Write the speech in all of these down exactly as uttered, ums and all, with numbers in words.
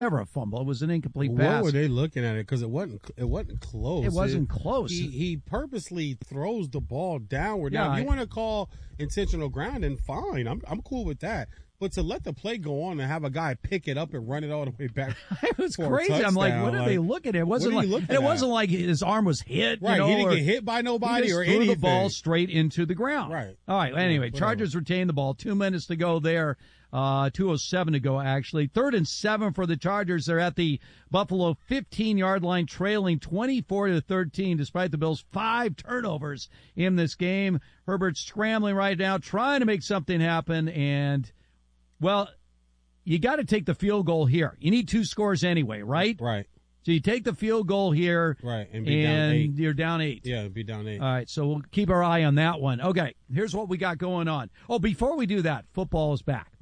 never a fumble. It was an incomplete what pass. What were they looking at it? Because it wasn't it wasn't close. It wasn't it, close. He, he purposely throws the ball downward. Yeah, now, if you I, want to call intentional grounding, fine. I'm I'm cool with that. But to let the play go on and have a guy pick it up and run it all the way back, it was crazy. I'm like, what are like, they looking at? It wasn't like, and it wasn't like his arm was hit. Right, You know, he didn't or, get hit by nobody he just or threw anything. the ball straight into the ground. Right. All right. Anyway, yeah, Chargers retain the ball. Two minutes to go there. Uh, two oh seven to go, actually. Third and seven for the Chargers. They're at the Buffalo fifteen-yard line, trailing twenty-four to thirteen, despite the Bills' five turnovers in this game. Herbert's scrambling right now, trying to make something happen, and, well, you got to take the field goal here. You need two scores anyway, right? Right. So you take the field goal here, right, and, be and down eight. you're down eight. Yeah, be down eight. All right, so we'll keep our eye on that one. Okay, here's what we got going on. Oh, before we do that, football is back.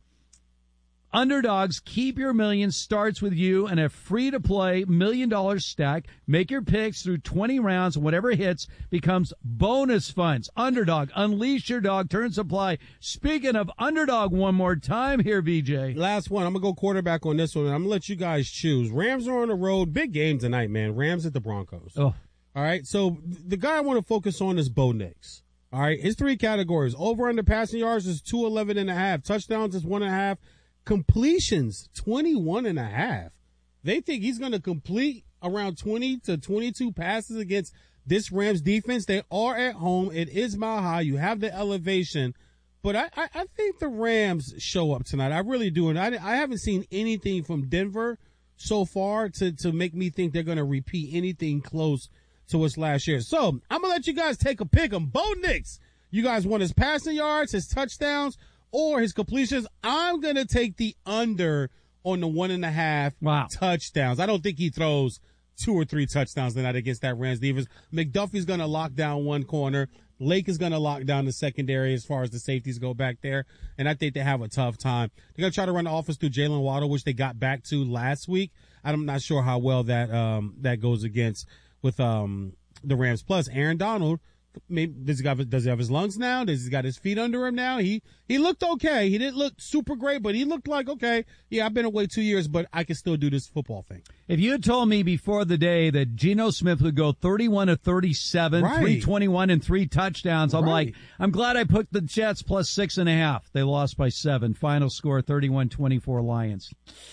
Underdogs, Keep Your Million starts with you and a free-to-play million-dollar stack. Make your picks through twenty rounds, and whatever hits becomes bonus funds. Underdog, unleash your dog, turn supply. Speaking of Underdog, one more time here, V J. Last one. I'm going to go quarterback on this one, and I'm going to let you guys choose. Rams are on the road. Big game tonight, man. Rams at the Broncos. Oh. All right, so the guy I want to focus on is Bo Nix. All right, his three categories. Over under passing yards is two eleven and a half. Touchdowns is one and a half. Completions, twenty-one and a half. They think he's going to complete around twenty to twenty-two passes against this Rams defense. They are at home. It is Mile High. You have the elevation. But I, I, I think the Rams show up tonight. I really do. And I, I haven't seen anything from Denver so far to, to make me think they're going to repeat anything close to what's last year. So I'm going to let you guys take a pick on Bo Nix. You guys want his passing yards, his touchdowns, or his completions. I'm going to take the under on the one and a half wow. touchdowns. I don't think he throws two or three touchdowns tonight against that Rams defense. McDuffie's going to lock down one corner. Lake is going to lock down the secondary as far as the safeties go back there. And I think they have a tough time. They're going to try to run the offense through Jalen Waddle, which they got back to last week. I'm not sure how well that, um, that goes against with, um, the Rams. Plus Aaron Donald. Maybe does he got does he have his lungs now? Does he got his feet under him now? He he looked okay. He didn't look super great, but he looked like okay. Yeah, I've been away two years, but I can still do this football thing. If you had told me before the day that Geno Smith would go thirty-one to thirty-seven, right. three twenty-one and three touchdowns, I'm right. like, I'm glad I put the Jets plus six and a half. They lost by seven. Final score thirty-one twenty-four Lions.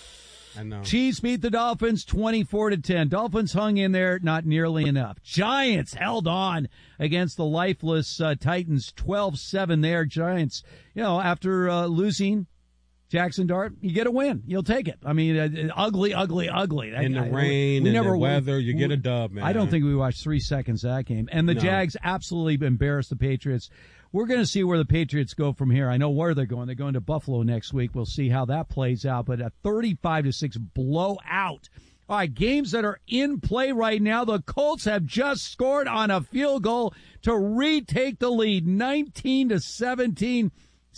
I know. Chiefs beat the Dolphins twenty-four to ten. Dolphins hung in there, not nearly enough. Giants held on against the lifeless uh, Titans twelve seven there. Giants, you know, after uh, losing Jackson Dart, you get a win. You'll take it. I mean, uh, ugly, ugly, ugly. In the I, rain, we in never, the weather, you we, get a dub, man. I don't think we watched three seconds of that game. And the no. Jags absolutely embarrassed the Patriots. We're going to see where the Patriots go from here. I know where they're going. They're going to Buffalo next week. We'll see how that plays out. But a thirty-five to six blowout. All right, games that are in play right now. The Colts have just scored on a field goal to retake the lead, nineteen to seventeen.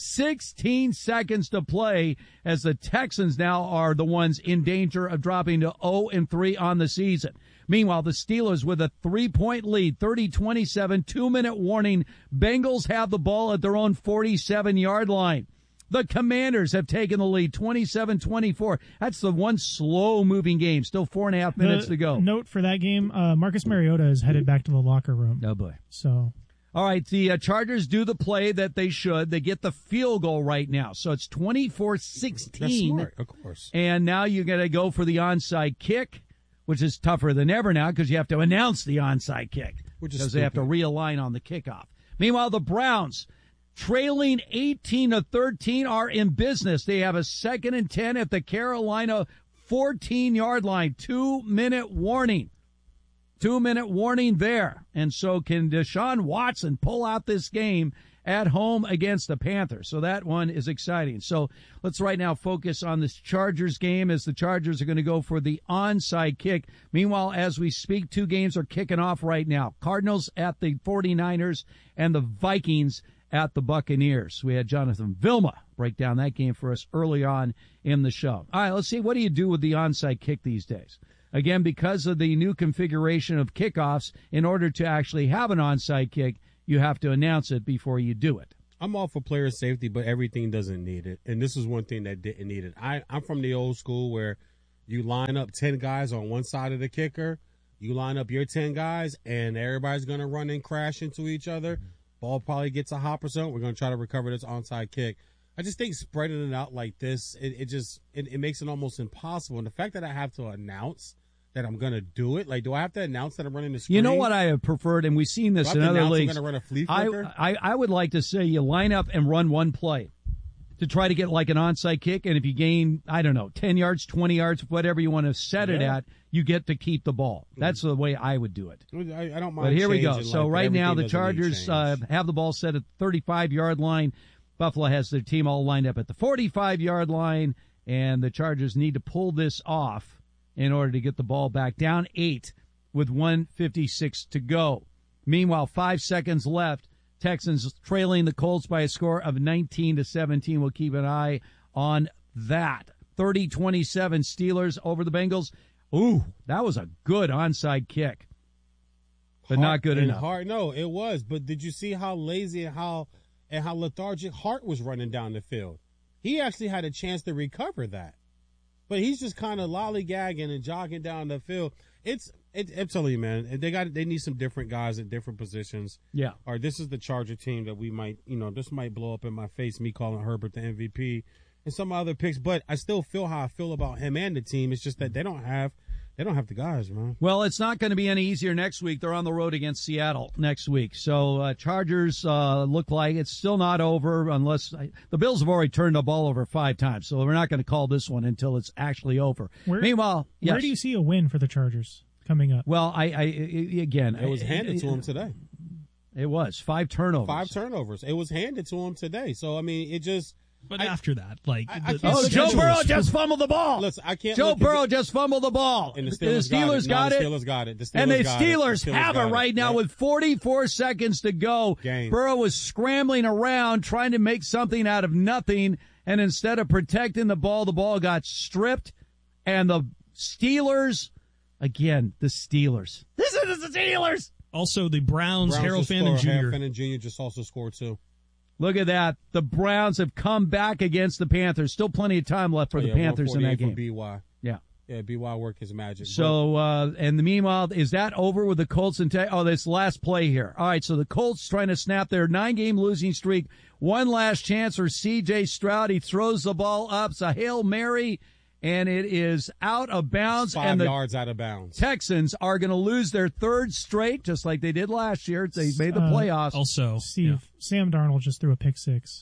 sixteen seconds to play as the Texans now are the ones in danger of dropping to oh and three on the season. Meanwhile, the Steelers with a three-point lead, thirty twenty-seven, two-minute warning. Bengals have the ball at their own forty-seven-yard line. The Commanders have taken the lead, twenty-seven twenty-four. That's the one slow-moving game. Still four and a half minutes the to go. Note for that game, uh, Marcus Mariota is headed back to the locker room. Oh, boy. So... All right, the uh, Chargers do the play that they should. They get the field goal right now. So it's twenty-four sixteen. That's smart, of course. And now you're going to go for the onside kick, which is tougher than ever now because you have to announce the onside kick. Which is because they have to realign on the kickoff. Meanwhile, the Browns, trailing eighteen to thirteen, are in business. They have a second and ten at the Carolina fourteen-yard line. Two-minute warning. Two-minute warning there. And so can Deshaun Watson pull out this game at home against the Panthers? So that one is exciting. So let's right now focus on this Chargers game as the Chargers are going to go for the onside kick. Meanwhile, as we speak, two games are kicking off right now. Cardinals at the forty-niners and the Vikings at the Buccaneers. We had Jonathan Vilma break down that game for us early on in the show. All right, let's see. What do you do with the onside kick these days? Again, because of the new configuration of kickoffs, in order to actually have an onside kick, you have to announce it before you do it. I'm all for player safety, but everything doesn't need it. And this is one thing that didn't need it. I, I'm from the old school where You line up ten guys on one side of the kicker. You line up your ten guys, and everybody's going to run and crash into each other. Ball probably gets a hop or so. We're going to try to recover this onside kick. I just think spreading it out like this, it, it just it, it makes it almost impossible. And the fact that I have to announce that I'm going to do it, like, do I have to announce that I'm running the screen? You know what I have preferred, and we've seen this in other leagues. I'm going to run a flea I, flicker? I, I would like to say you line up and run one play to try to get like an onside kick, and if you gain, I don't know, ten yards, twenty yards, whatever you want to set it Yeah. at, you get to keep the ball. That's the way I would do it. I, I don't mind. But here we go. changing, So like, right now the everything doesn't need Chargers uh, change. have the ball set at the thirty-five-yard line. Buffalo has their team all lined up at the forty-five-yard line, and the Chargers need to pull this off in order to get the ball back down eight with one fifty-six to go. Meanwhile, five seconds left. Texans trailing the Colts by a score of nineteen to seventeen. We'll keep an eye on that. thirty twenty-seven Steelers over the Bengals. Ooh, that was a good onside kick, but Hart not good and enough. Hart, no, it was. But did you see how lazy and how and how lethargic Hart was running down the field? He actually had a chance to recover that, but he's just kind of lollygagging and jogging down the field. It's it, I'm telling you, man, they got they need some different guys at different positions. Yeah. Or this is the Charger team that we might, you know, this might blow up in my face, me calling Herbert the M V P and some other picks. But I still feel how I feel about him and the team. It's just that they don't have they don't have the guys, man. Well, it's not going to be any easier next week. They're on the road against Seattle next week. So uh, Chargers uh, look like it's still not over unless I, the Bills have already turned the ball over five times. So we're not going to call this one until it's actually over. Where, Meanwhile, yes. where do you see a win for the Chargers coming up? Well, I, I, I again, It was I- handed I- to him today. It was five turnovers. Five turnovers. It was handed to him today. So I mean, it just. But I- after that, like, I- I the- can't the Oh, look Joe at Burrow Steelers. just fumbled the ball. Listen, I can't Joe look at Burrow the- just fumbled the ball. And the Steelers, Steelers got, got it. it. No, the Steelers got it. The Steelers And the got it. Steelers The have got it right now Yep. with forty-four seconds to go. Game. Burrow was scrambling around trying to make something out of nothing, and instead of protecting the ball, the ball got stripped, and the Steelers, again, the Steelers. This is the Steelers. also the Browns, Browns Harold just Fannin scored. Harold Junior Fannin Junior just also scored too. Look at that. The Browns have come back against the Panthers. Still plenty of time left for Oh, the yeah, Panthers in that one forty-eight game. for B Y. Yeah. Yeah, B Y work his magic. So, uh, and the meanwhile, is that over with the Colts and, te- oh, this last play here. All right. So the Colts trying to snap their nine game losing streak. One last chance for C J Stroud. He throws the ball up. It's a Hail Mary and it is out of bounds. five and the yards out of bounds. Texans are going to lose their third straight, just like they did last year. They made the Uh, playoffs. Also, Steve, yeah. Sam Darnold just threw a pick six.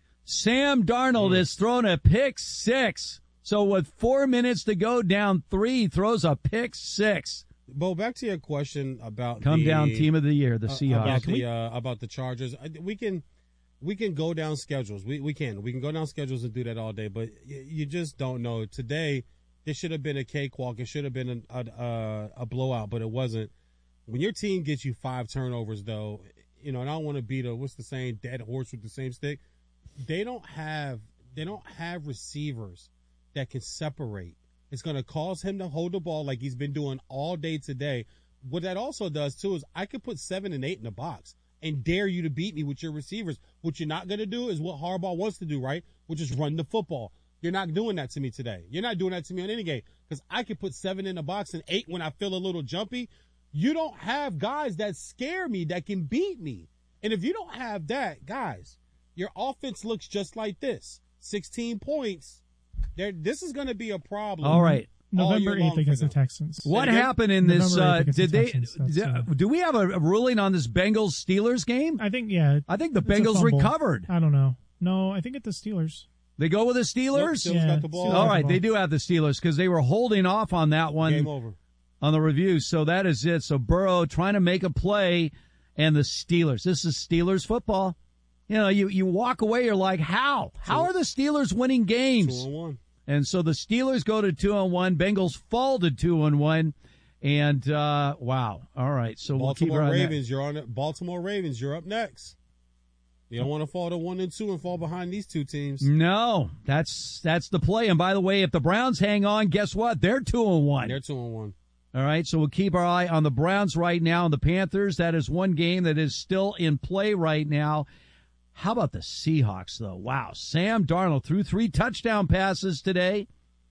Sam Darnold has thrown a pick six. So with four minutes to go, down three, he throws a pick six. Bo, back to your question about Come the, down team of the year, the uh, Seahawks. about can the we- uh, about the Chargers. I- We can we can go down schedules. We we can we can go down schedules and do that all day. But y- you just don't know. Today, this should have been a cakewalk. It should have been a, a a a blowout, but it wasn't. When your team gets you five turnovers, though, you know, and I don't want to beat a what's the saying, dead horse with the same stick. They don't have they don't have receivers that can separate. It's going to cause him to hold the ball like he's been doing all day today. What that also does, too, is I could put seven and eight in the box and dare you to beat me with your receivers. What you're not going to do is what Harbaugh wants to do, right? Which is run the football. You're not doing that to me today. You're not doing that to me on any game because I could put seven in the box and eight when I feel a little jumpy. You don't have guys that scare me that can beat me. And if you don't have that, guys, your offense looks just like this. sixteen points. There, this is going to be a problem. All right. all November year long eighth against for the them. Texans. What again? happened in this? November Uh, eighth against did the they? Texans. That's, do, uh, do we have a, a ruling on this Bengals Steelers game? I think, yeah. I think the it's a Bengals fumble. recovered. I don't know. No, I think it's the Steelers. They go with the Steelers. Nope, Steelers got the ball. Steelers All got right, the they ball. do have the Steelers because they were holding off on that one Game over. on the review. So that is it. So Burrow trying to make a play, and the Steelers. This is Steelers football. You know, you, you walk away, you're like, how? How are the Steelers winning Two games? and one. And so the Steelers go to two and one. Bengals fall to two and one. And uh, wow, all right. So we'll keep Baltimore our eye on that. Ravens, you're on it. Baltimore Ravens, you're up next. You don't want to fall to one and two and fall behind these two teams. No, that's that's the play. And by the way, if the Browns hang on, guess what? They're two and one. They're two and one. All right, so we'll keep our eye on the Browns right now and the Panthers. That is one game that is still in play right now. How about the Seahawks, though? Wow, Sam Darnold threw three touchdown passes today.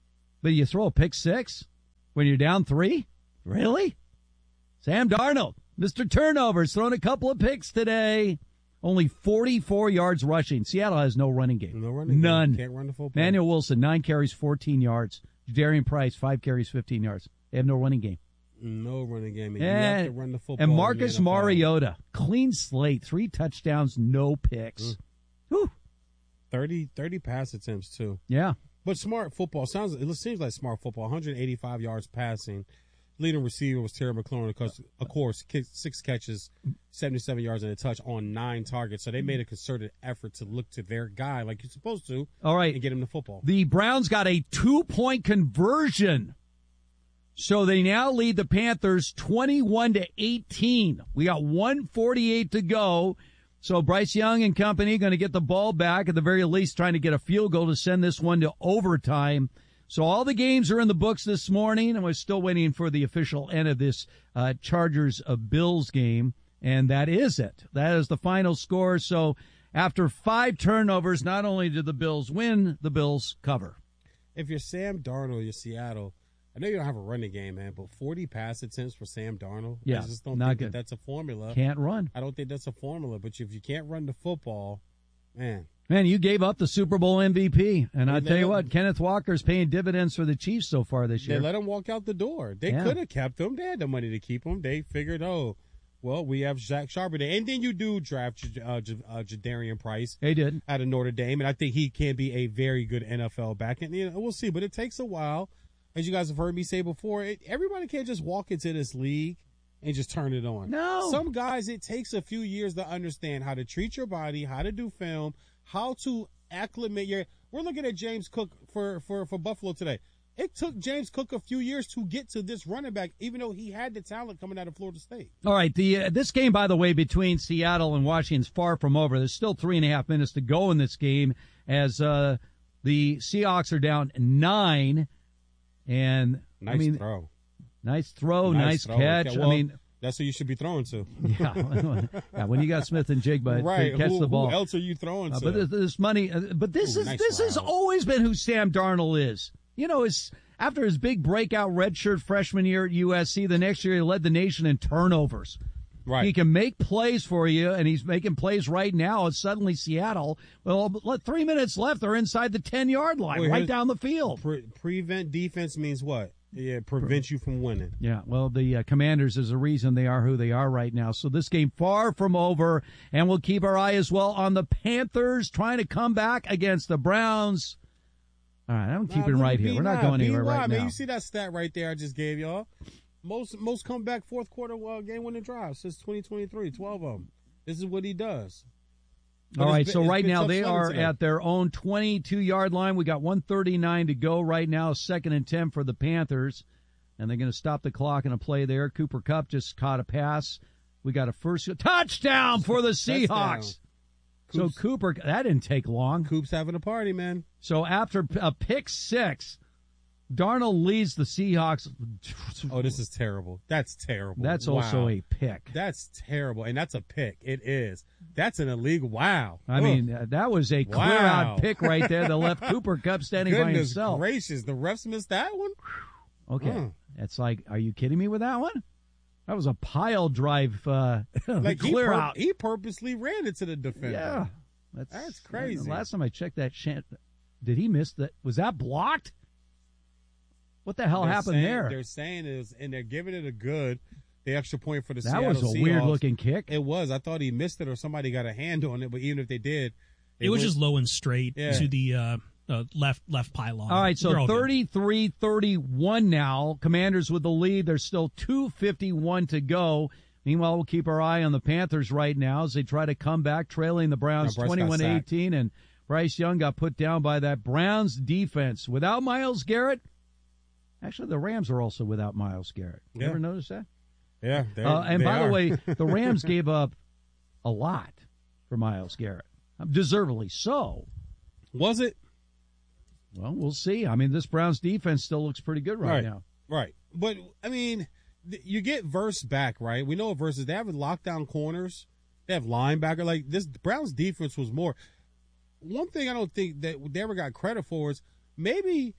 But you throw a pick six when you're down three? Really? Sam Darnold, Mister Turnovers, throwing a couple of picks today. Only forty-four yards rushing. Seattle has no running game. No running None. game. Can't run the football. Manuel Wilson, nine carries, fourteen yards. Darian Price, five carries, fifteen yards. They have no running game. No running game. And and, you have to run the football. And Marcus in the N F L. Mariota, clean slate, three touchdowns, no picks. Mm. Whew. thirty, thirty pass attempts, too. Yeah. But smart football sounds. It seems like smart football. one hundred eighty-five yards passing. Leading receiver was Terry McLaurin, of course, of course, six catches, seventy-seven yards and a touch on nine targets. So they made a concerted effort to look to their guy like you're supposed to. All right. And get him the football. The Browns got a two-point conversion. So they now lead the Panthers twenty-one to eighteen. We got one forty-eight to go. So Bryce Young and company going to get the ball back, at the very least trying to get a field goal to send this one to overtime. So all the games are in the books this morning, and we're still waiting for the official end of this uh, Chargers of Bills game, and that is it. That is the final score. So after five turnovers, not only did the Bills win, the Bills cover. If you're Sam Darnold, you're Seattle, I know you don't have a running game, man, but forty pass attempts for Sam Darnold, yeah, I just don't not think good. that that's a formula. Can't run. I don't think that's a formula, but if you can't run the football, man. Man, you gave up the Super Bowl M V P, and I tell you let, what, Kenneth Walker's paying dividends for the Chiefs so far this year. They let him walk out the door. They yeah. could have kept him. They had the money to keep him. They figured, oh, well, we have Zach Charbonnet. And then you do draft uh, J- uh, Jadarian Price. They did. Out of Notre Dame, and I think he can be a very good N F L back. And you know, we'll see, but it takes a while. As you guys have heard me say before, it, everybody can't just walk into this league and just turn it on. No. Some guys, it takes a few years to understand how to treat your body, how to do film, how to acclimate your. We're looking at James Cook for, for, for Buffalo today. It took James Cook a few years to get to this running back, even though he had the talent coming out of Florida State. All right, the uh, this game, by the way, between Seattle and Washington is far from over. There's still three and a half minutes to go in this game as uh, the Seahawks are down nine. And nice I mean, throw, nice throw, nice, nice throw. catch. Okay, well, I mean, that's who you should be throwing to. yeah, yeah, when you got Smith and Jigba right. to catch who, the ball. Who else are you throwing uh, to? But this, this money, uh, but this Ooh, is nice this has route. always been who Sam Darnold is. You know, his after his big breakout redshirt freshman year at U S C, the next year he led the nation in turnovers. Right. He can make plays for you, and he's making plays right now. It's suddenly Seattle. Well, let three minutes left. They're inside the ten-yard line, Well, right down the field. Pre- prevent defense means what? Yeah, prevent you from winning. Yeah, well, the uh, Commanders is the reason they are who they are right now. So this game far from over, and we'll keep our eye as well on the Panthers trying to come back against the Browns. All right, I'm keeping nah, right be here. We're not nah, going be anywhere nah, right man. now. You see that stat right there I just gave y'all? Most most comeback fourth quarter uh, game winning drives since twenty twenty-three, twelve of them. This is what he does. But All right, been, so right now tough they sledding are today. at their own twenty-two-yard line. We got one thirty-nine to go right now, second and ten for the Panthers. And they're going to stop the clock and a play there. Cooper Kupp just caught a pass. We got a first touchdown for the Seahawks. So Cooper, that didn't take long. Coop's having a party, man. So after a pick six, Darnold leads the Seahawks. Oh, this is terrible. That's terrible. That's wow. also a pick. That's terrible, and that's a pick. It is. That's an illegal. Wow. I Ugh. mean, uh, that was a Wow. clear-out pick right there that left Cooper Kupp standing by Goodness himself. gracious, the refs missed that one? Okay. Mm. It's like, are you kidding me with that one? That was a pile drive uh, Like he, clear pur- out. he purposely ran into the defender. Yeah. That's, That's crazy. The last time I checked that, shan- did he miss that? Was that blocked? What the hell They're happened saying, there? They're saying it was, and they're giving it a good, the extra point for the That Seattle was a Seahawks. weird-looking kick. It was. I thought he missed it or somebody got a hand on it, but even if they did. It, it was went, just low and straight yeah. to the uh, uh, left left pylon. All right, so thirty-three thirty-one now. Commanders with the lead. There's still two fifty-one to go. Meanwhile, we'll keep our eye on the Panthers right now as they try to come back, trailing the Browns twenty-one eighteen, and Bryce Young got put down by that Browns defense. Without Myles Garrett, actually the Rams are also without Myles Garrett. You yeah. ever notice that? Yeah. Uh, and they by are. the way, the Rams gave up a lot for Myles Garrett. Deservedly so. Was it? Well, we'll see. I mean, this Browns defense still looks pretty good right, right. now. Right. But, I mean, th- you get Verse back, right? We know what Verse is. They have lockdown corners. They have linebacker. Like, this Browns defense was more. One thing I don't think that they ever got credit for is maybe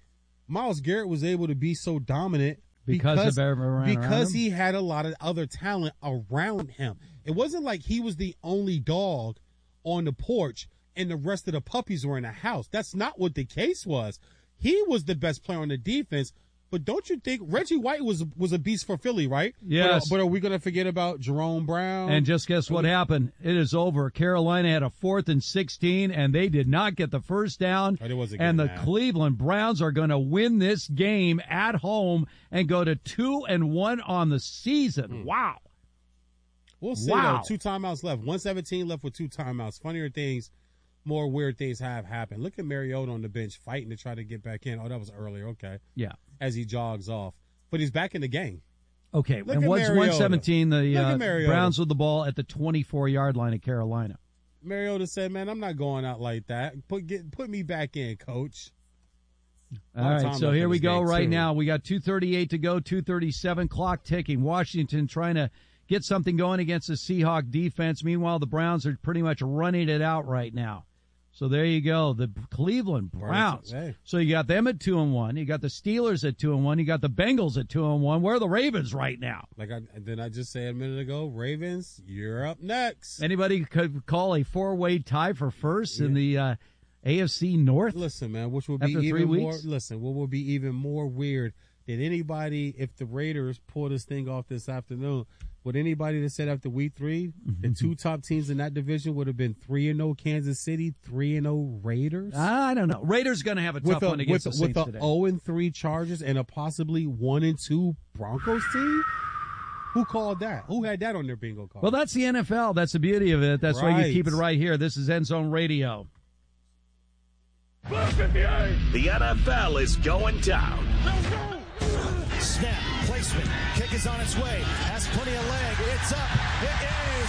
Myles Garrett was able to be so dominant because, because of everyone because around him? he had a lot of other talent around him. It wasn't like he was the only dog on the porch and the rest of the puppies were in the house. That's not what the case was. He was the best player on the defense. But don't you think Reggie White was was a beast for Philly, right? Yes. But, but are we going to forget about Jerome Brown? And just guess what happened? It is over. Carolina had a fourth and sixteen, and they did not get the first down. Oh, they wasn't and the getting that. Cleveland Browns are going to win this game at home and go to two and one on the season. Mm. Wow. We'll see, Wow. though. Two timeouts left. one seventeen left with two timeouts. Funnier things, more weird things have happened. Look at Mariota on the bench fighting to try to get back in. Oh, that was earlier. Okay. Yeah. As he jogs off. But he's back in the game. Okay, Look and at once Mariota. one seventeen, the Look at uh, Mariota. Browns with the ball at the twenty-four-yard line of Carolina. Mariota said, man, I'm not going out like that. Put get put me back in, coach. All All right, time so left here in we this go game, right too. now. We got two thirty-eight to go, two thirty-seven, clock ticking. Washington trying to get something going against the Seahawks defense. Meanwhile, the Browns are pretty much running it out right now. So there you go, the Cleveland Browns. Hey. So you got them at two and one. You got the Steelers at two and one. You got the Bengals at two and one. Where are the Ravens right now? Like I did I just say a minute ago, Ravens, you're up next. Anybody could call a four-way tie for first in the uh, A F C North? Listen, man, which will be After three even more. weeks? Listen, what will be even more weird than anybody if the Raiders pull this thing off this afternoon? Would anybody that said after week three, the two top teams in that division would have been three and zero Kansas City, three and zero Raiders? I don't know. Raiders going to have a tough with a one against with, the Saints with a today. zero and three Chargers and a possibly one and two Broncos team. Who called that? Who had that on their bingo card? Well, that's the N F L. That's the beauty of it. That's why you Right. keep it right here. This is End Zone Radio. The N F L is going down. Snap, placement, kick is on its way, has plenty of leg, it's up, it is,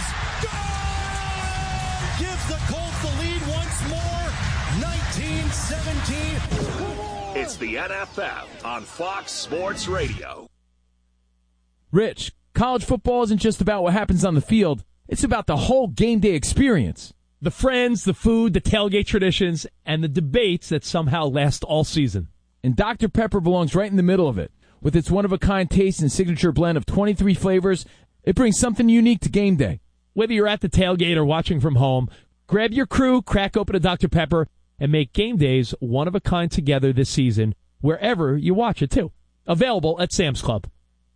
goal! Gives the Colts the lead once more, nineteen seventeen. It's the N F L on Fox Sports Radio. Rich, college football isn't just about what happens on the field. It's about the whole game day experience. The friends, the food, the tailgate traditions, and the debates that somehow last all season. And Doctor Pepper belongs right in the middle of it. With its one-of-a-kind taste and signature blend of twenty-three flavors, it brings something unique to game day. Whether you're at the tailgate or watching from home, grab your crew, crack open a Doctor Pepper, and make game days one-of-a-kind together this season, wherever you watch it, too. Available at Sam's Club.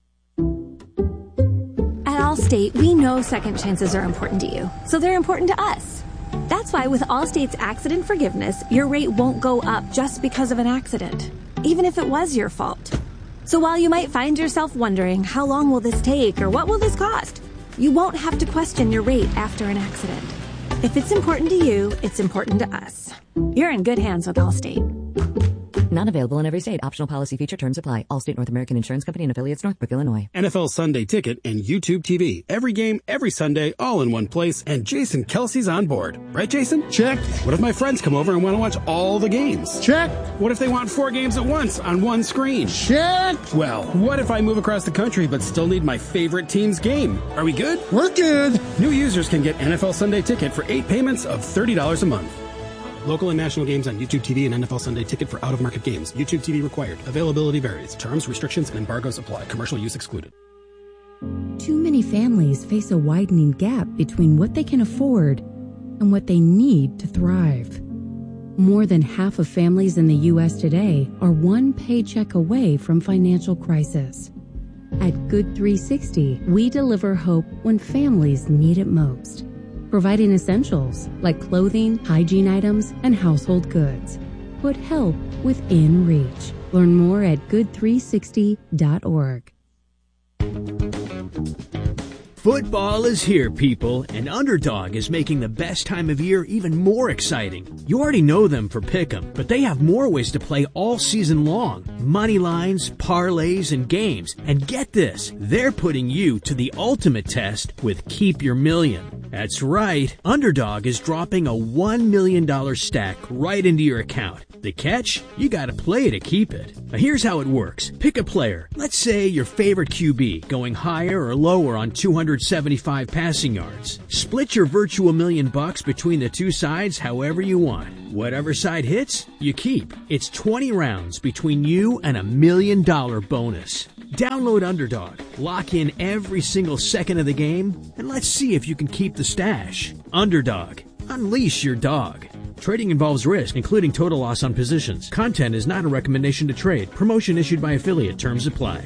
At Allstate, we know second chances are important to you, so they're important to us. That's why with Allstate's accident forgiveness, your rate won't go up just because of an accident, even if it was your fault. So while you might find yourself wondering, how long will this take or what will this cost? You won't have to question your rate after an accident. If it's important to you, it's important to us. You're in good hands with Allstate. Not available in every state. Optional policy feature terms apply. Allstate North American Insurance Company and affiliates, Northbrook, Illinois. N F L Sunday Ticket and YouTube T V. Every game, every Sunday, all in one place. And Jason Kelsey's on board. Right, Jason? Check. What if my friends come over and want to watch all the games? Check. What if they want four games at once on one screen? Check. Well, what if I move across the country but still need my favorite team's game? Are we good? We're good. New users can get N F L Sunday Ticket for eight payments of thirty dollars a month. Local and national games on YouTube T V and N F L Sunday Ticket for out-of-market games. YouTube T V required. Availability varies. Terms, restrictions, and embargoes apply. Commercial use excluded. Too many families face a widening gap between what they can afford and what they need to thrive. More than half of families in the U S today are one paycheck away from financial crisis. At Good three sixty, we deliver hope when families need it most, providing essentials like clothing, hygiene items, and household goods. Put help within reach. Learn more at good three sixty dot org. Football is here, people, and Underdog is making the best time of year even more exciting. You already know them for Pick'em, but they have more ways to play all season long. Money lines, parlays, and games. And get this, they're putting you to the ultimate test with Keep Your Million. That's right, Underdog is dropping a one million dollars stack right into your account. The catch? You gotta play to keep it. Now here's how it works. Pick a player. Let's say your favorite Q B, going higher or lower on two hundred seventy-five passing yards. Split your virtual million bucks between the two sides however you want. Whatever side hits, you keep. It's twenty rounds between you and a million dollar bonus. Download Underdog, lock in every single second of the game, and let's see if you can keep the stash. Underdog, unleash your dog. Trading involves risk, including total loss on positions. Content is not a recommendation to trade. Promotion issued by affiliate. Terms apply.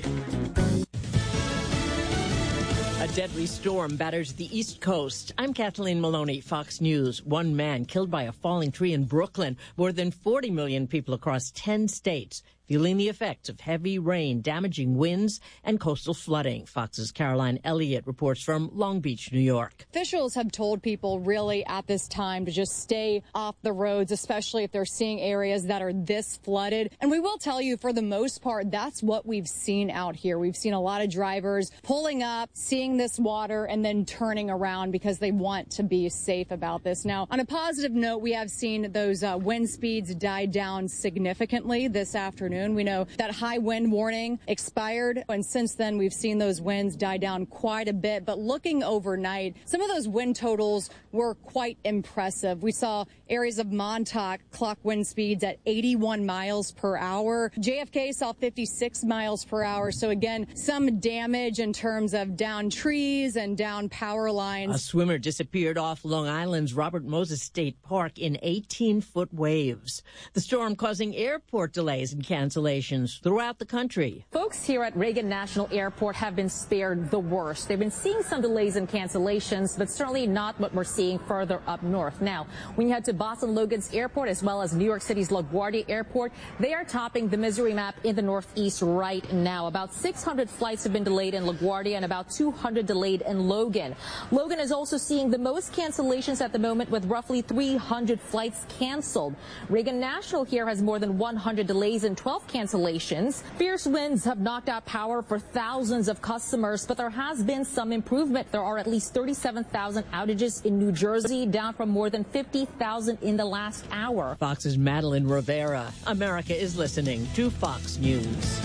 A deadly storm batters the East Coast. I'm Kathleen Maloney, Fox News. One man killed by a falling tree in Brooklyn. More than forty million people across ten states feeling the effects of heavy rain, damaging winds, and coastal flooding. Fox's Caroline Elliott reports from Long Beach, New York. Officials have told people really at this time to just stay off the roads, especially if they're seeing areas that are this flooded. And we will tell you, for the most part, that's what we've seen out here. We've seen a lot of drivers pulling up, seeing this water, and then turning around because they want to be safe about this. Now, on a positive note, we have seen those uh, wind speeds die down significantly this afternoon. We know that high wind warning expired, and since then we've seen those winds die down quite a bit. But looking overnight, some of those wind totals were quite impressive. We saw areas of Montauk clock wind speeds at eighty-one miles per hour. J F K saw fifty-six miles per hour. So again, some damage in terms of down trees and down power lines. A swimmer disappeared off Long Island's Robert Moses State Park in eighteen-foot waves. The storm causing airport delays and cancellations throughout the country. Folks here at Reagan National Airport have been spared the worst. They've been seeing some delays and cancellations, but certainly not what we're seeing further up north. Now, when you head to Boston Logan's Airport as well as New York City's LaGuardia Airport, they are topping the misery map in the Northeast right now. About six hundred flights have been delayed in LaGuardia and about two hundred delayed in Logan. Logan is also seeing the most cancellations at the moment, with roughly three hundred flights canceled. Reagan National here has more than one hundred delays and twelve cancellations. Fierce winds have knocked out power for thousands of customers, but there has been some improvement. There are at least thirty-seven thousand outages in New Jersey, down from more than fifty thousand in the last hour. Fox's Madeline Rivera. America is listening to Fox News.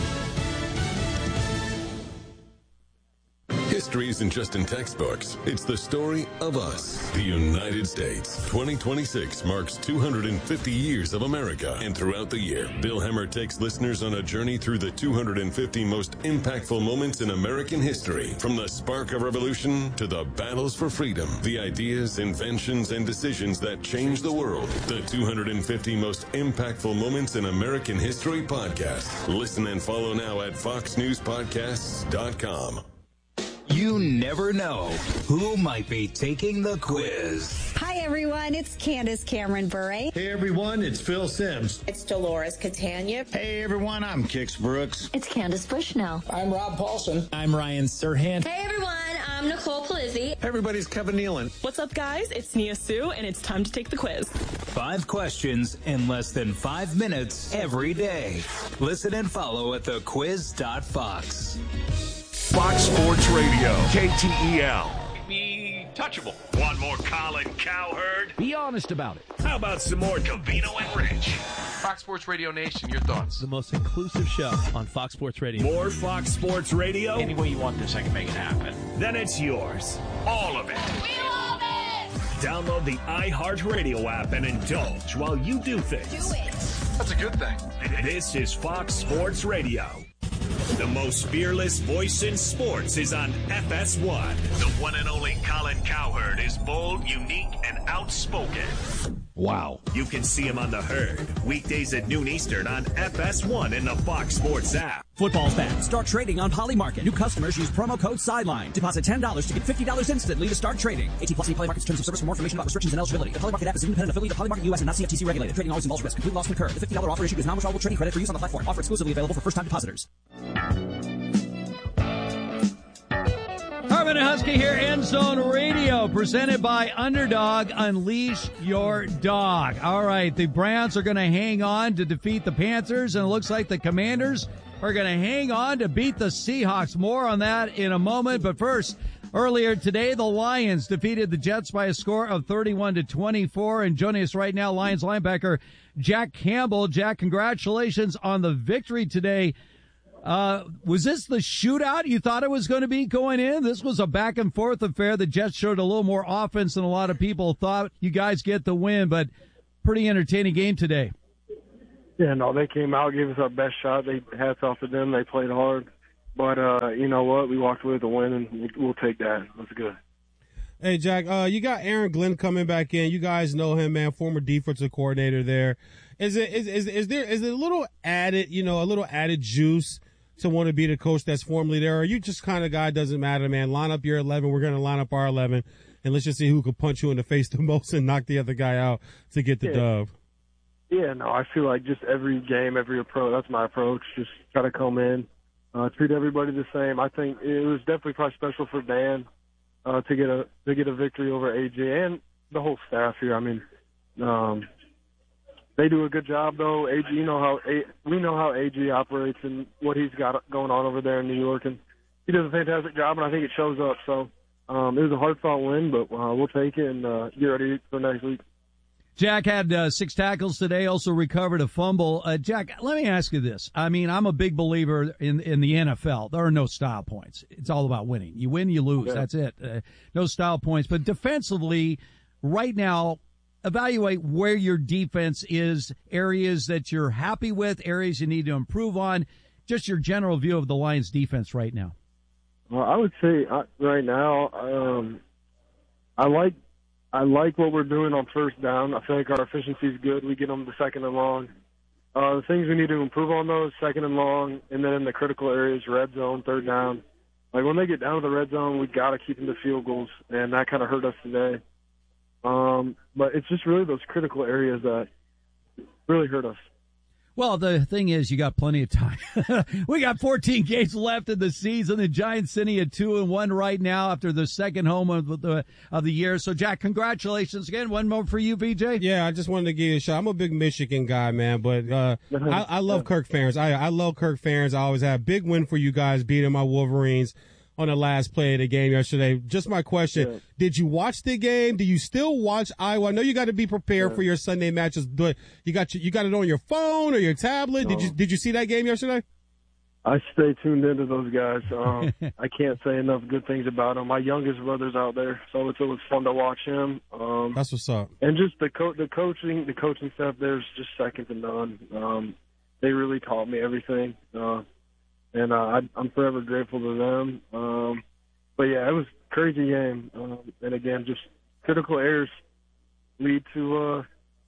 History isn't just in textbooks. It's the story of us, the United States. twenty twenty-six marks two hundred fifty years of America. And throughout the year, Bill Hemmer takes listeners on a journey through the two hundred fifty most impactful moments in American history. From the spark of revolution to the battles for freedom, the ideas, inventions, and decisions that changed the world. The two hundred fifty most impactful moments in American history podcast. Listen and follow now at fox news podcasts dot com. You never know who might be taking the quiz. Hi, everyone. It's Candace Cameron Bure. Hey, everyone. It's Phil Sims. It's Dolores Catania. Hey, everyone. I'm Kix Brooks. It's Candace Bushnell. I'm Rob Paulson. I'm Ryan Serhant. Hey, everyone. I'm Nicole Polizzi. Hey, everybody. It's Kevin Nealon. What's up, guys? It's Nia Sue, and it's time to take the quiz. Five questions in less than five minutes every day. Listen and follow at the quiz dot fox. Fox Sports Radio, K T E L. Be touchable. Want more Colin Cowherd? Be honest about it. How about some more Covino and Rich? Fox Sports Radio Nation, your thoughts? The most inclusive show on Fox Sports Radio. More Fox Sports Radio? Any way you want this, I can make it happen. Then it's yours. All of it. We love it! Download the iHeartRadio app and indulge while you do things. Do it. That's a good thing. This is Fox Sports Radio. The most fearless voice in sports is on F S one. The one and only Colin Cowherd is bold, unique, and outspoken. Wow. You can see him on The Herd, weekdays at noon Eastern on F S one in the Fox Sports app. Football's back. Start trading on Polymarket. New customers use promo code SIDELINE. Deposit ten dollars to get fifty dollars instantly to start trading. eighteen plus Polymarket's terms of service. For more information about restrictions and eligibility. The Polymarket app is an independent affiliate of Polymarket U S and not C F T C regulated. Trading always involves risk. Complete loss concurred. The fifty dollars offer issued is non-withdrawable trading credit for use on the platform. Offer exclusively available for first-time depositors. Harmon and Husky here, End Zone Radio, presented by Underdog. Unleash your dog. All right, the Browns are going to hang on to defeat the Panthers, and it looks like the Commanders are going to hang on to beat the Seahawks. More on that in a moment, but first, earlier today, the Lions defeated the Jets by a score of thirty-one to twenty-four, and joining us right now, Lions linebacker Jack Campbell. Jack, congratulations on the victory today. Uh, was this the shootout you thought it was going to be going in? This was a back and forth affair. The Jets showed a little more offense than a lot of people thought. You guys get the win, but pretty entertaining game today. Yeah, no, they came out, gave us our best shot. They hats off to them. They played hard. But uh, you know what? We walked away with a win, and we'll, we'll take that. That's good. Hey, Jack, uh, you got Aaron Glenn coming back in. You guys know him, man, former defensive coordinator there. Is it is is, is there is it a little added, you know, a little added juice to want to be the coach that's formerly there? Or are you just kind of guy, doesn't matter, man, line up your eleven, we're going to line up our eleven, and let's just see who can punch you in the face the most and knock the other guy out to get the yeah. dub? Yeah, no, I feel like just every game, every approach, that's my approach. Just try to come in, uh, treat everybody the same. I think it was definitely probably special for Dan uh, to get a to get a victory over A J and the whole staff here. I mean, um, they do a good job though. A J, you know how a, we know how A J operates and what he's got going on over there in New York, and he does a fantastic job, and I think it shows up. So um, it was a hard-fought win, but uh, we'll take it and uh, get ready for next week. Jack had uh, six tackles today, also recovered a fumble. Uh, Jack, let me ask you this. I mean, I'm a big believer in in the N F L. There are no style points. It's all about winning. You win, you lose. Yeah. That's it. Uh, no style points. But defensively, right now, evaluate where your defense is, areas that you're happy with, areas you need to improve on, just your general view of the Lions defense right now. Well, I would say uh, right now, um, I like I like what we're doing on first down. I feel like our efficiency is good. We get them to second and long. Uh, the things we need to improve on those, second and long, and then in the critical areas, red zone, third down. Like when they get down to the red zone, we got to keep them to field goals, and that kind of hurt us today. Um, but it's just really those critical areas that really hurt us. Well, the thing is, you got plenty of time. We got fourteen games left in the season. The Giants sitting at two and one right now after the second home of the of the year. So, Jack, congratulations again. One more for you, V J. Yeah, I just wanted to give you a shot. I'm a big Michigan guy, man, but uh, I, I love Kirk Ferentz. I I love Kirk Ferentz. I always have big win for you guys beating my Wolverines on the last play of the game yesterday. Just my question, yeah. Did you watch the game? Do you still watch Iowa? I know you got to be prepared yeah. for your Sunday matches, but you got you got it on your phone or your tablet. No. Did you did you see that game yesterday? I stay tuned into those guys. Um, I can't say enough good things about them. My youngest brother's out there, so it's always fun to watch him. Um, That's what's up. And just the co- the coaching, the coaching staff there's just second to none. Um, they really taught me everything. Uh, And uh, I, I'm forever grateful to them. Um, but, yeah, it was a crazy game. Um, and, again, just critical errors lead to uh,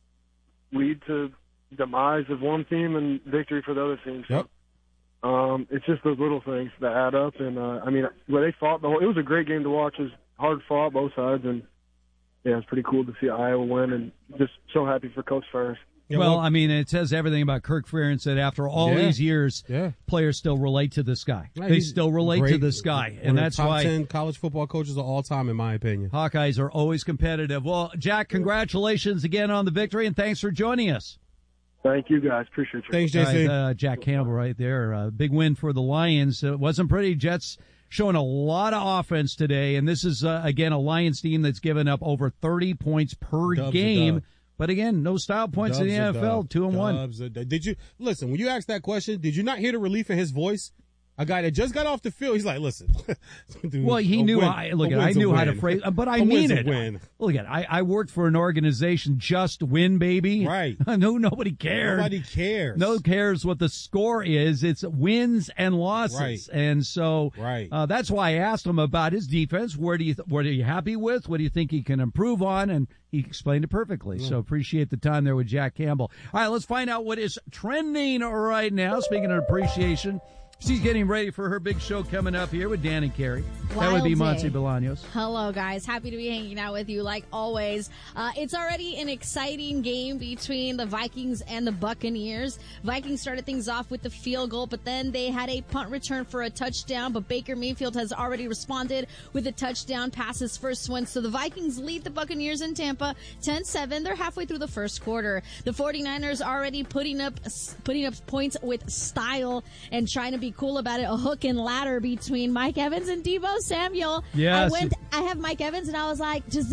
lead to demise of one team and victory for the other team. So, yep. um, it's just those little things that add up. And, uh, I mean, where they fought the whole – it was a great game to watch. It was hard fought, both sides. And, yeah, it's pretty cool to see Iowa win and just so happy for Coach Ferentz. Yeah, well, I mean, it says everything about Kirk Ferentz that after all yeah, these years, yeah. players still relate to this guy. Yeah, they still relate great, to this guy, and and that's top why ten college football coaches of all time, in my opinion. Hawkeyes are always competitive. Well, Jack, congratulations again on the victory, and thanks for joining us. Thank you, guys. Appreciate you. Thanks, J C. Right, uh, Jack Campbell right there. Uh, big win for the Lions. It wasn't pretty. Jets showing a lot of offense today, and this is, uh, again, a Lions team that's given up over thirty points per Dubs game. But again, no style points Dubs in the N F L, dub. two and Dubs one. Did you listen when you asked that question? Did you not hear the relief in his voice? A guy that just got off the field, he's like, "Listen." Dude, well, he knew. Win, I, look, at, I knew how to phrase, but I a mean it. Win. Look at, I, I worked for an organization, Just Win, baby. Right. No, nobody cares. Nobody cares. No cares what the score is. It's wins and losses, right. and so right. uh, that's why I asked him about his defense. Where do you, th- what are you happy with? What do you think he can improve on? And he explained it perfectly. Yeah. So appreciate the time there with Jack Campbell. All right, let's find out what is trending right now. Speaking of appreciation. She's getting ready for her big show coming up here with Dan and Carrie. Wild that would be day. Monty Bolaños. Hello, guys. Happy to be hanging out with you like always. Uh, it's already an exciting game between the Vikings and the Buccaneers. Vikings started things off with the field goal, but then they had a punt return for a touchdown, but Baker Mayfield has already responded with a touchdown pass, his first one. So the Vikings lead the Buccaneers in Tampa ten seven. They're halfway through the first quarter. The 49ers already putting up, putting up points with style and trying to be cool about it. A hook and ladder between Mike Evans and Deebo Samuel. Yes. I went, I have Mike Evans and I was like, does this,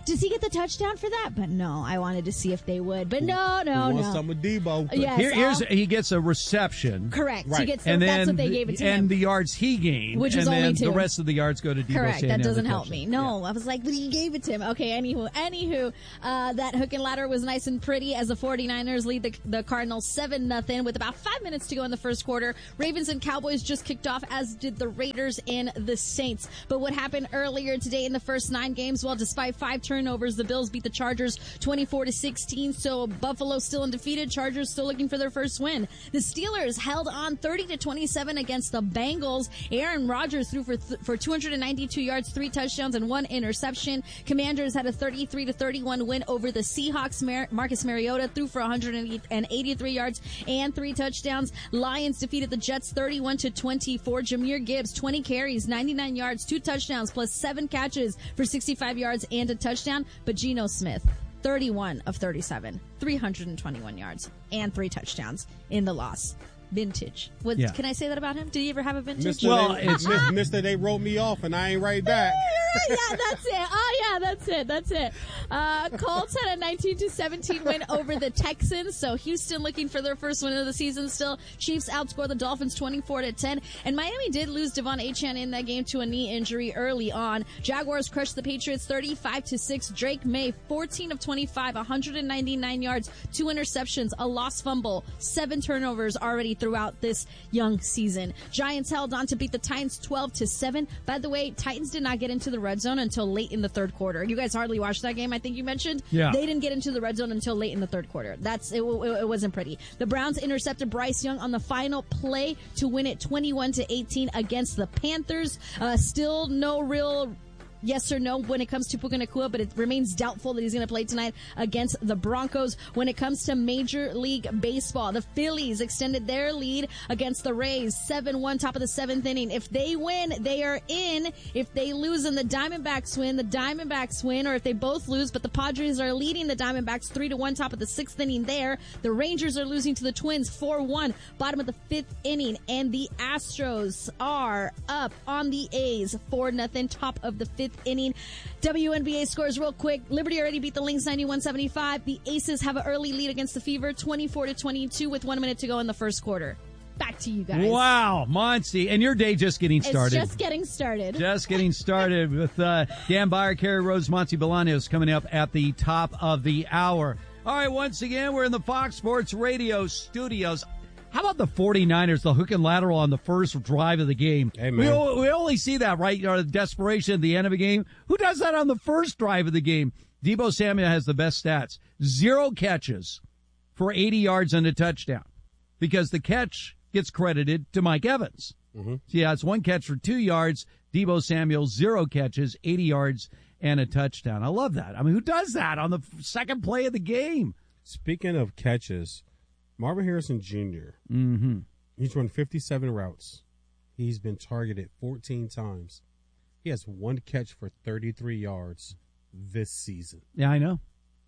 does he get the touchdown for that? But no, I wanted to see if they would. But no, no, Who no. wants some with Debo? Yes, Here, here's all- he gets a reception. Correct. Right. He gets the, and that's then what they gave it to and him. the yards he gained, Which was and only then two. the rest of the yards go to Debo Correct. Samuel. That doesn't the help touchdown. me. No, I was like, but he gave it to him. Okay, anywho, anywho, uh, that hook and ladder was nice and pretty as the 49ers lead the, the Cardinals seven nothing with about five minutes to go in the first quarter. Ravens and Cowboys just kicked off, as did the Raiders and the Saints. But what happened earlier today in the first nine games? Well, despite five turnovers, the Bills beat the Chargers twenty-four to sixteen. So Buffalo still undefeated. Chargers still looking for their first win. The Steelers held on thirty to twenty-seven against the Bengals. Aaron Rodgers threw for th- for two hundred ninety-two yards, three touchdowns, and one interception. Commanders had a thirty-three to thirty-one win over the Seahawks. Mar- Marcus Mariota threw for one hundred eighty-three yards and three touchdowns. Lions defeated the Jets thirty-one to twenty-four. Jameer Gibbs, twenty carries, ninety-nine yards, two touchdowns, plus seven catches for sixty-five yards and a touchdown. But Geno Smith, thirty-one of thirty-seven, three hundred twenty-one yards and three touchdowns in the loss. Vintage. What, Yeah. Can I say that about him? Did he ever have a vintage? Mister Well, they, it's Mister They wrote me off, and I ain't right back. Yeah, that's it. Oh, yeah, that's it. That's it. Uh, Colts had a nineteen to seventeen win over the Texans. So Houston looking for their first win of the season still. Chiefs outscored the Dolphins twenty-four to ten. And Miami did lose Devon Achane in that game to a knee injury early on. Jaguars crushed the Patriots thirty-five to six. Drake May, fourteen of twenty-five, one hundred ninety-nine yards, two interceptions, a lost fumble, seven turnovers already throughout this young season. Giants held on to beat the Titans twelve to seven. By the way, Titans did not get into the red zone until late in the third quarter. You guys hardly watched that game, I think you mentioned. Yeah. They didn't get into the red zone until late in the third quarter. That's it, it, it wasn't pretty. The Browns intercepted Bryce Young on the final play to win it twenty-one to eighteen against the Panthers. Uh, still no real yes or no when it comes to Puka Nacua, but it remains doubtful that he's going to play tonight against the Broncos. When it comes to Major League Baseball, the Phillies extended their lead against the Rays, seven one, top of the seventh inning. If they win, they are in. If they lose and the Diamondbacks win, the Diamondbacks win, or if they both lose, but the Padres are leading the Diamondbacks three to one, top of the sixth inning there. The Rangers are losing to the Twins four one, bottom of the fifth inning, and the Astros are up on the A's four nothing, top of the fifth inning. W N B A scores real quick. Liberty already beat the Lynx ninety-one seventy-five. The Aces have an early lead against the Fever twenty-four to twenty-two with one minute to go in the first quarter. Back to you guys. Wow, Monty. And your day just getting started. It's just getting started. Just getting started with uh, Dan Byer, Kerry Rhodes, Monty Bolaños coming up at the top of the hour. All right, once again, we're in the Fox Sports Radio studios. How about the 49ers, the hook and lateral on the first drive of the game? Hey, we, man. o- we only see that, right? You know, the desperation at the end of a game. Who does that on the first drive of the game? Debo Samuel has the best stats. Zero catches for eighty yards and a touchdown because the catch gets credited to Mike Evans. Mm-hmm. So, yeah, it's one catch for two yards. Debo Samuel, zero catches, eighty yards, and a touchdown. I love that. I mean, who does that on the f- second play of the game? Speaking of catches, Marvin Harrison Junior Mm-hmm. He's run fifty-seven routes. He's been targeted fourteen times. He has one catch for thirty-three yards this season. Yeah, I know.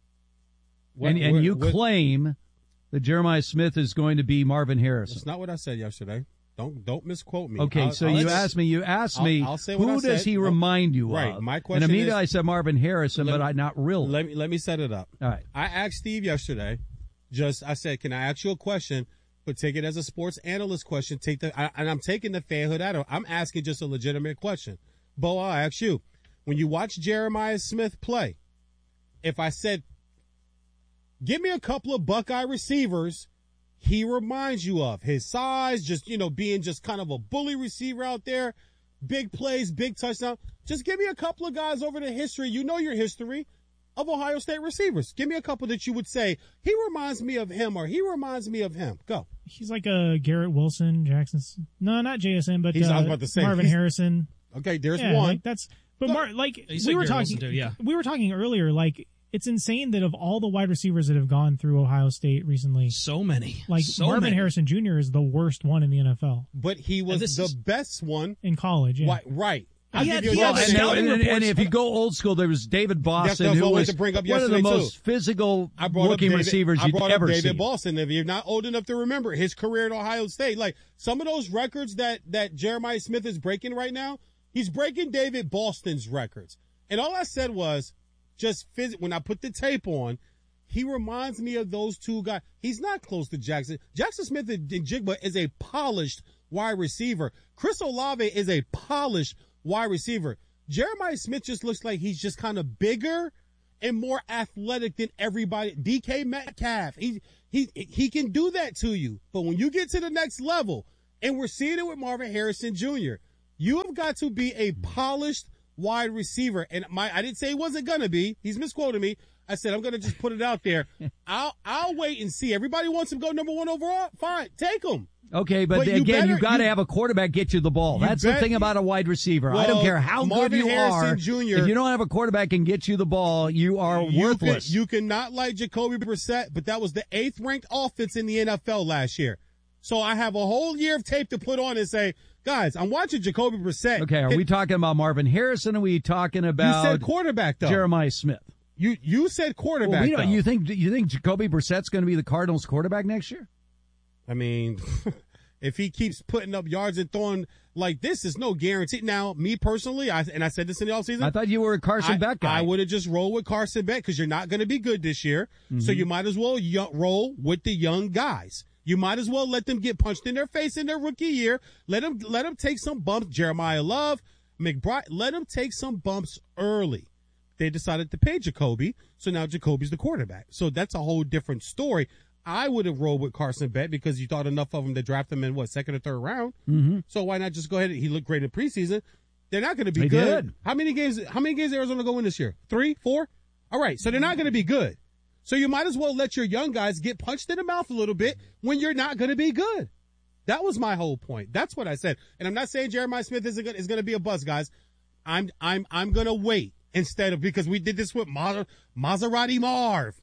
What- and and what- you what- claim that Jeremiah Smith is going to be Marvin Harrison. That's not what I said yesterday. Don't don't misquote me. Okay, I'll- so I'll you let- asked me. You asked I'll- me. I'll say what who I does said. he remind you Right. of? My question And immediately is- I said Marvin Harrison, Let but me- I not really. Let me let me set it up. All right. I asked Steve yesterday. Just I said, can I ask you a question? But take it as a sports analyst question. Take the I, and I'm taking the fanhood out of it. I'm asking just a legitimate question. Bo, I'll ask you. When you watch Jeremiah Smith play, if I said, give me a couple of Buckeye receivers he reminds you of, his size, just, you know, being just kind of a bully receiver out there, big plays, big touchdown. Just give me a couple of guys over the history. You know your history of Ohio State receivers. Give me a couple that you would say, he reminds me of him or he reminds me of him. Go. He's like a Garrett Wilson, Jackson. No, not J S N, but He's- uh, I was about to say, Marvin he's- Harrison. Okay, there's Yeah, one. like that's but Mar- like He's we like were Garrett talking. Wilson too, yeah. We were talking earlier. Like it's insane that of all the wide receivers that have gone through Ohio State recently, so many. Like So Marvin many. Harrison Junior is the worst one in the N F L But he was this the is- best one. in college. Yeah. Right. right. I'll He give had- you he another had and, name. scouting and- and reports. if you go old school, there was David Boston, that's who what I wanted was to bring up one of the yesterday, most too. physical I brought up looking David, receivers I you'd brought ever up David see. Boston. If you're not old enough to remember his career at Ohio State, like some of those records that, that Jeremiah Smith is breaking right now, he's breaking David Boston's records. And all I said was, just phys- when I put the tape on, he reminds me of those two guys. He's not close to Jackson. Jackson Smith and Jigba is a polished wide receiver. Chris Olave is a polished wide receiver. Jeremiah Smith just looks like he's just kind of bigger and more athletic than everybody. D K Metcalf, he he he can do that to you. But when you get to the next level, and we're seeing it with Marvin Harrison Junior, you have got to be a polished wide receiver. And my I didn't say he wasn't gonna be. He's misquoting me. I said I'm gonna just put it out there. I'll I'll wait and see. Everybody wants him to go number one overall. Fine, take him. Okay, but, But you again, better- you've got to you- have a quarterback get you the ball. You That's bet- the thing about a wide receiver. I don't Well, care how Marvin good you Harrison are. Junior If you don't have a quarterback and get you the ball, you are You worthless. Can, you cannot like Jacoby Brissett, but that was the eighth ranked offense in the N F L last year. So I have a whole year of tape to put on and say, guys, I'm watching Jacoby Brissett. Okay, are we talking about Marvin Harrison? Or are we talking about You said quarterback, though. Jeremiah Smith? You you said quarterback. Well, we don't- though. you think you think Jacoby Brissett's going to be the Cardinals' quarterback next year? I mean, if he keeps putting up yards and throwing like this, is no guarantee. Now, me personally, I and I said this in the offseason. I thought you were a Carson I, Beck guy. I would have just rolled with Carson Beck because you're not going to be good this year. So Mhm. you might as well y- roll with the young guys. You might as well let them get punched in their face in their rookie year. Let them let them take some bumps. Jeremiah Love, McBride, let them take some bumps early. They decided to pay Jacoby, so now Jacoby's the quarterback. So that's a whole different story. I would have rolled with Carson Beck because you thought enough of him to draft him in, what, second or third round? Mm-hmm. So why not just go ahead? He looked great in preseason. They're not going to be They good. did. How many games? How many games Arizona go win this year? Three, four? All right. So they're not going to be good. So you might as well let your young guys get punched in the mouth a little bit when you're not going to be good. That was my whole point. That's what I said. And I'm not saying Jeremiah Smith is going is going to be a bust, guys. I'm I'm I'm going to wait instead of because we did this with Mas- Maserati Marv.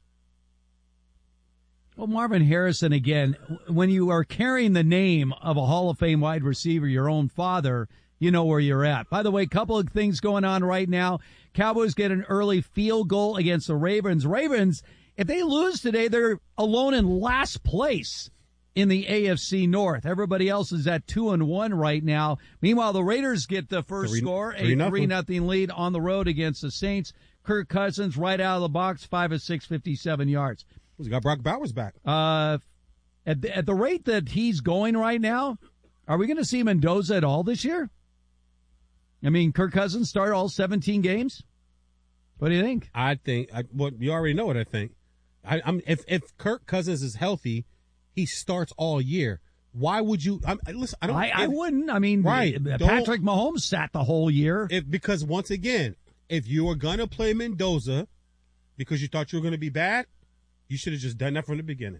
Well, Marvin Harrison, again, when you are carrying the name of a Hall of Fame wide receiver, your own father, you know where you're at. By the way, a couple of things going on right now. Cowboys get an early field goal against the Ravens. Ravens, if they lose today, they're alone in last place in the A F C North. Everybody else is at two and one right now. Meanwhile, the Raiders get the first Three- score, a three nothing. three nothing lead on the road against the Saints. Kirk Cousins right out of the box, five of six, fifty-seven yards. We got Brock Bowers back. Uh, at the, at the rate that he's going right now, are we going to see Mendoza at all this year? I mean, Kirk Cousins started all seventeen games. What do you think? I think. I, well, you already know what I think. I, I'm if if Kirk Cousins is healthy, he starts all year. Why would you? I'm, listen, I don't. I, I if- wouldn't. I mean, Right. Patrick Mahomes sat the whole year. If because once again, if you were gonna play Mendoza because you thought you were gonna be bad, you should have just done that from the beginning.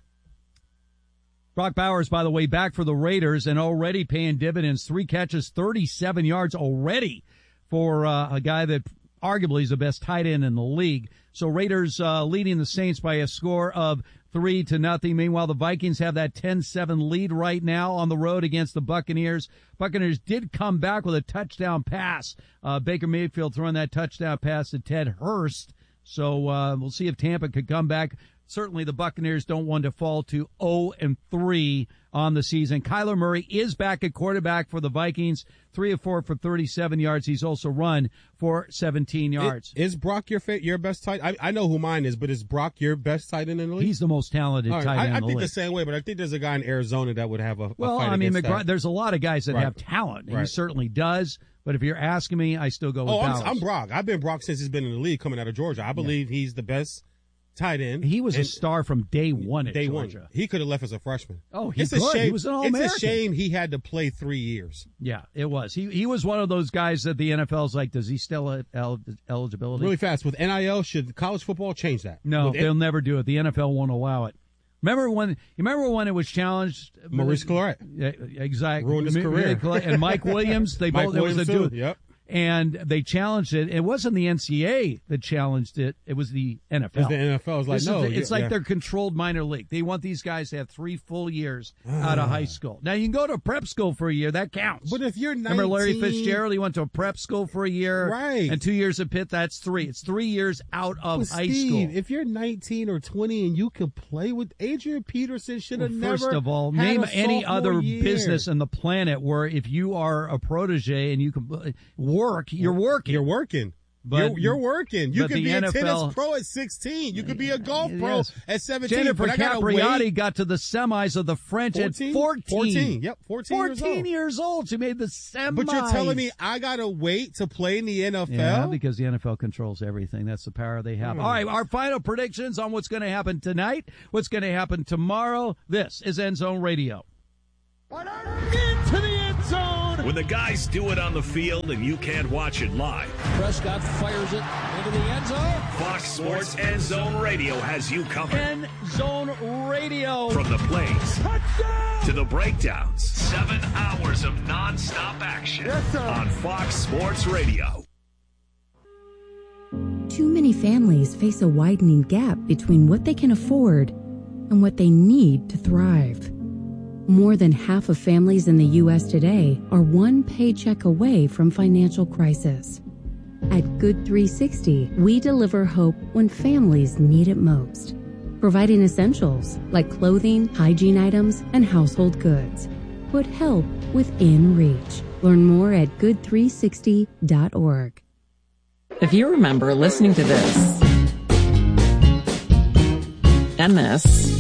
Brock Bowers, by the way, back for the Raiders and already paying dividends. Three catches, thirty-seven yards already for uh, a guy that arguably is the best tight end in the league. So Raiders uh, leading the Saints by a score of three to nothing. Meanwhile, the Vikings have that ten seven lead right now on the road against the Buccaneers. Buccaneers did come back with a touchdown pass. Uh, Baker Mayfield throwing that touchdown pass to Ted Hurst. So uh, we'll see if Tampa could come back. Certainly the Buccaneers don't want to fall to oh and three on the season. Kyler Murray is back at quarterback for the Vikings, three of four for thirty-seven yards. He's also run for seventeen yards. Is Brock your fa- your best tight? I, I know who mine is, but is Brock your best tight end in the league? He's the most talented All right, tight end I, I in the think league. the same way, but I think there's a guy in Arizona that would have a, a Well, fight I mean, against McGrath, that. there's a lot of guys that Right. have talent. He Right. certainly does. But if you're asking me, I still go with Oh, Bowers. I'm, I'm Brock. I've been Brock since he's been in the league coming out of Georgia. I believe he's the best tight end. He was a And star from day one at day Georgia. one. He could have left as a freshman. Oh, he it's could. A shame, He was an All-American. It's a shame he had to play three years. Yeah, it was. He he was one of those guys that the N F L's like, does he still have el- eligibility? Really fast. With N I L, should college football change that? No, With they'll N- never do it. The N F L won't allow it. Remember when? You remember when it was challenged? Maurice Claret. Yeah, exactly. Ruined his Ma- career. And Mike Williams. They Mike both. It was Williams a too, dude. yep. And they challenged it. It wasn't the N C A A that challenged it. It was the N F L. It's the N F L. It's like, This is no, the- it's yeah, like yeah. they're controlled minor league. They want these guys to have three full years out of high school. Now you can go to prep school for a year. That counts. But if you're nineteen, Remember Larry Fitzgerald? He went to a prep school for a year. Right. And two years at Pitt, that's three. It's three years out of But high Steve, school. if you're nineteen or twenty and you can play with Adrian Peterson, should have Well, never. First of all, had name a any sophomore other year. business on the planet where if you are a protege and you can work, you're working. You're working. But you're, you're working. You but could the be N F L, a tennis pro at sixteen. You could be a golf pro yes. at seventeen. Jennifer but I gotta Capriati wait. got to the semis of the French fourteen? at fourteen. fourteen. Yep, fourteen, fourteen years old. years old. She made the semis. But you're telling me I got to wait to play in the N F L? Yeah, because the N F L controls everything. That's the power they have. Hmm. All right, our final predictions on what's going to happen tonight, what's going to happen tomorrow. This is End Zone Radio. Into the end zone. When the guys do it on the field and you can't watch it live, Prescott fires it into the end zone. Fox Sports End Zone Radio has you covered. End Zone Radio. From the plays to the breakdowns, seven hours of nonstop action yes, on Fox Sports Radio. Too many families face a widening gap between what they can afford and what they need to thrive. More than half of families in the U S today are one paycheck away from financial crisis. At Good three sixty, we deliver hope when families need it most, providing essentials like clothing, hygiene items, and household goods. Put help within reach. Learn more at good three sixty dot org. If you remember listening to this and this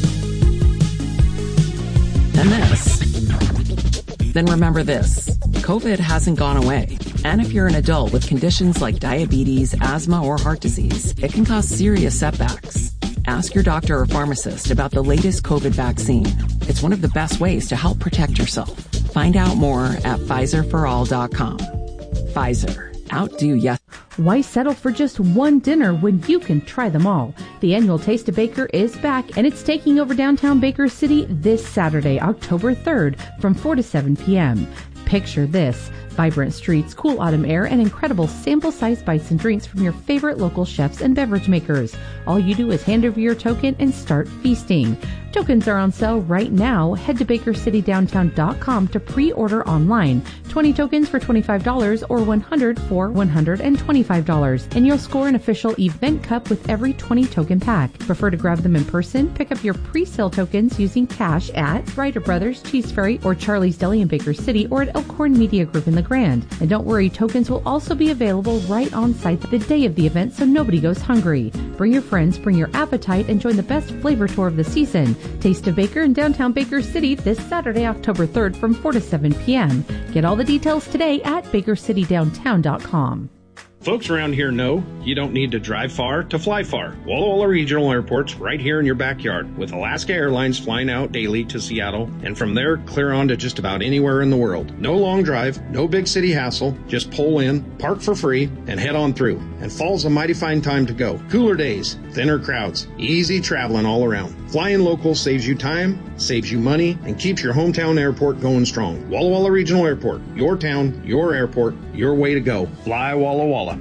and this, then remember this. COVID hasn't gone away. And if you're an adult with conditions like diabetes, asthma, or heart disease, it can cause serious setbacks. Ask your doctor or pharmacist about the latest COVID vaccine. It's one of the best ways to help protect yourself. Find out more at Pfizer for all dot com. Pfizer. Outdo yes. Why settle for just one dinner when you can try them all? The annual Taste of Baker is back, and it's taking over downtown Baker City this Saturday, October third, from four to seven p.m. Picture this: vibrant streets, cool autumn air, and incredible sample-sized bites and drinks from your favorite local chefs and beverage makers. All you do is hand over your token and start feasting. Tokens are on sale right now. Head to baker city downtown dot com to pre-order online. twenty tokens for twenty-five dollars or one hundred for one hundred twenty-five dollars. And you'll score an official event cup with every twenty token pack. Prefer to grab them in person? Pick up your pre-sale tokens using cash at Ryder Brothers, Cheese Ferry, or Charlie's Deli in Baker City, or at Elkhorn Media Group in the Grand. And don't worry, tokens will also be available right on site the day of the event, so nobody goes hungry. Bring your friends, bring your appetite, and join the best flavor tour of the season. Taste of Baker in downtown Baker City this Saturday, October third from four to seven p.m. Get all the details today at baker city downtown dot com. Folks around here know you don't need to drive far to fly far. Walla Walla Regional Airport's right here in your backyard, with Alaska Airlines flying out daily to Seattle, and from there clear on to just about anywhere in the world. No long drive, no big city hassle, just pull in, park for free, and head on through. And fall's a mighty fine time to go. Cooler days, thinner crowds, easy traveling all around. Flying local saves you time, saves you money, and keeps your hometown airport going strong. Walla Walla Regional Airport, your town, your airport, your way to go. Fly Walla Walla.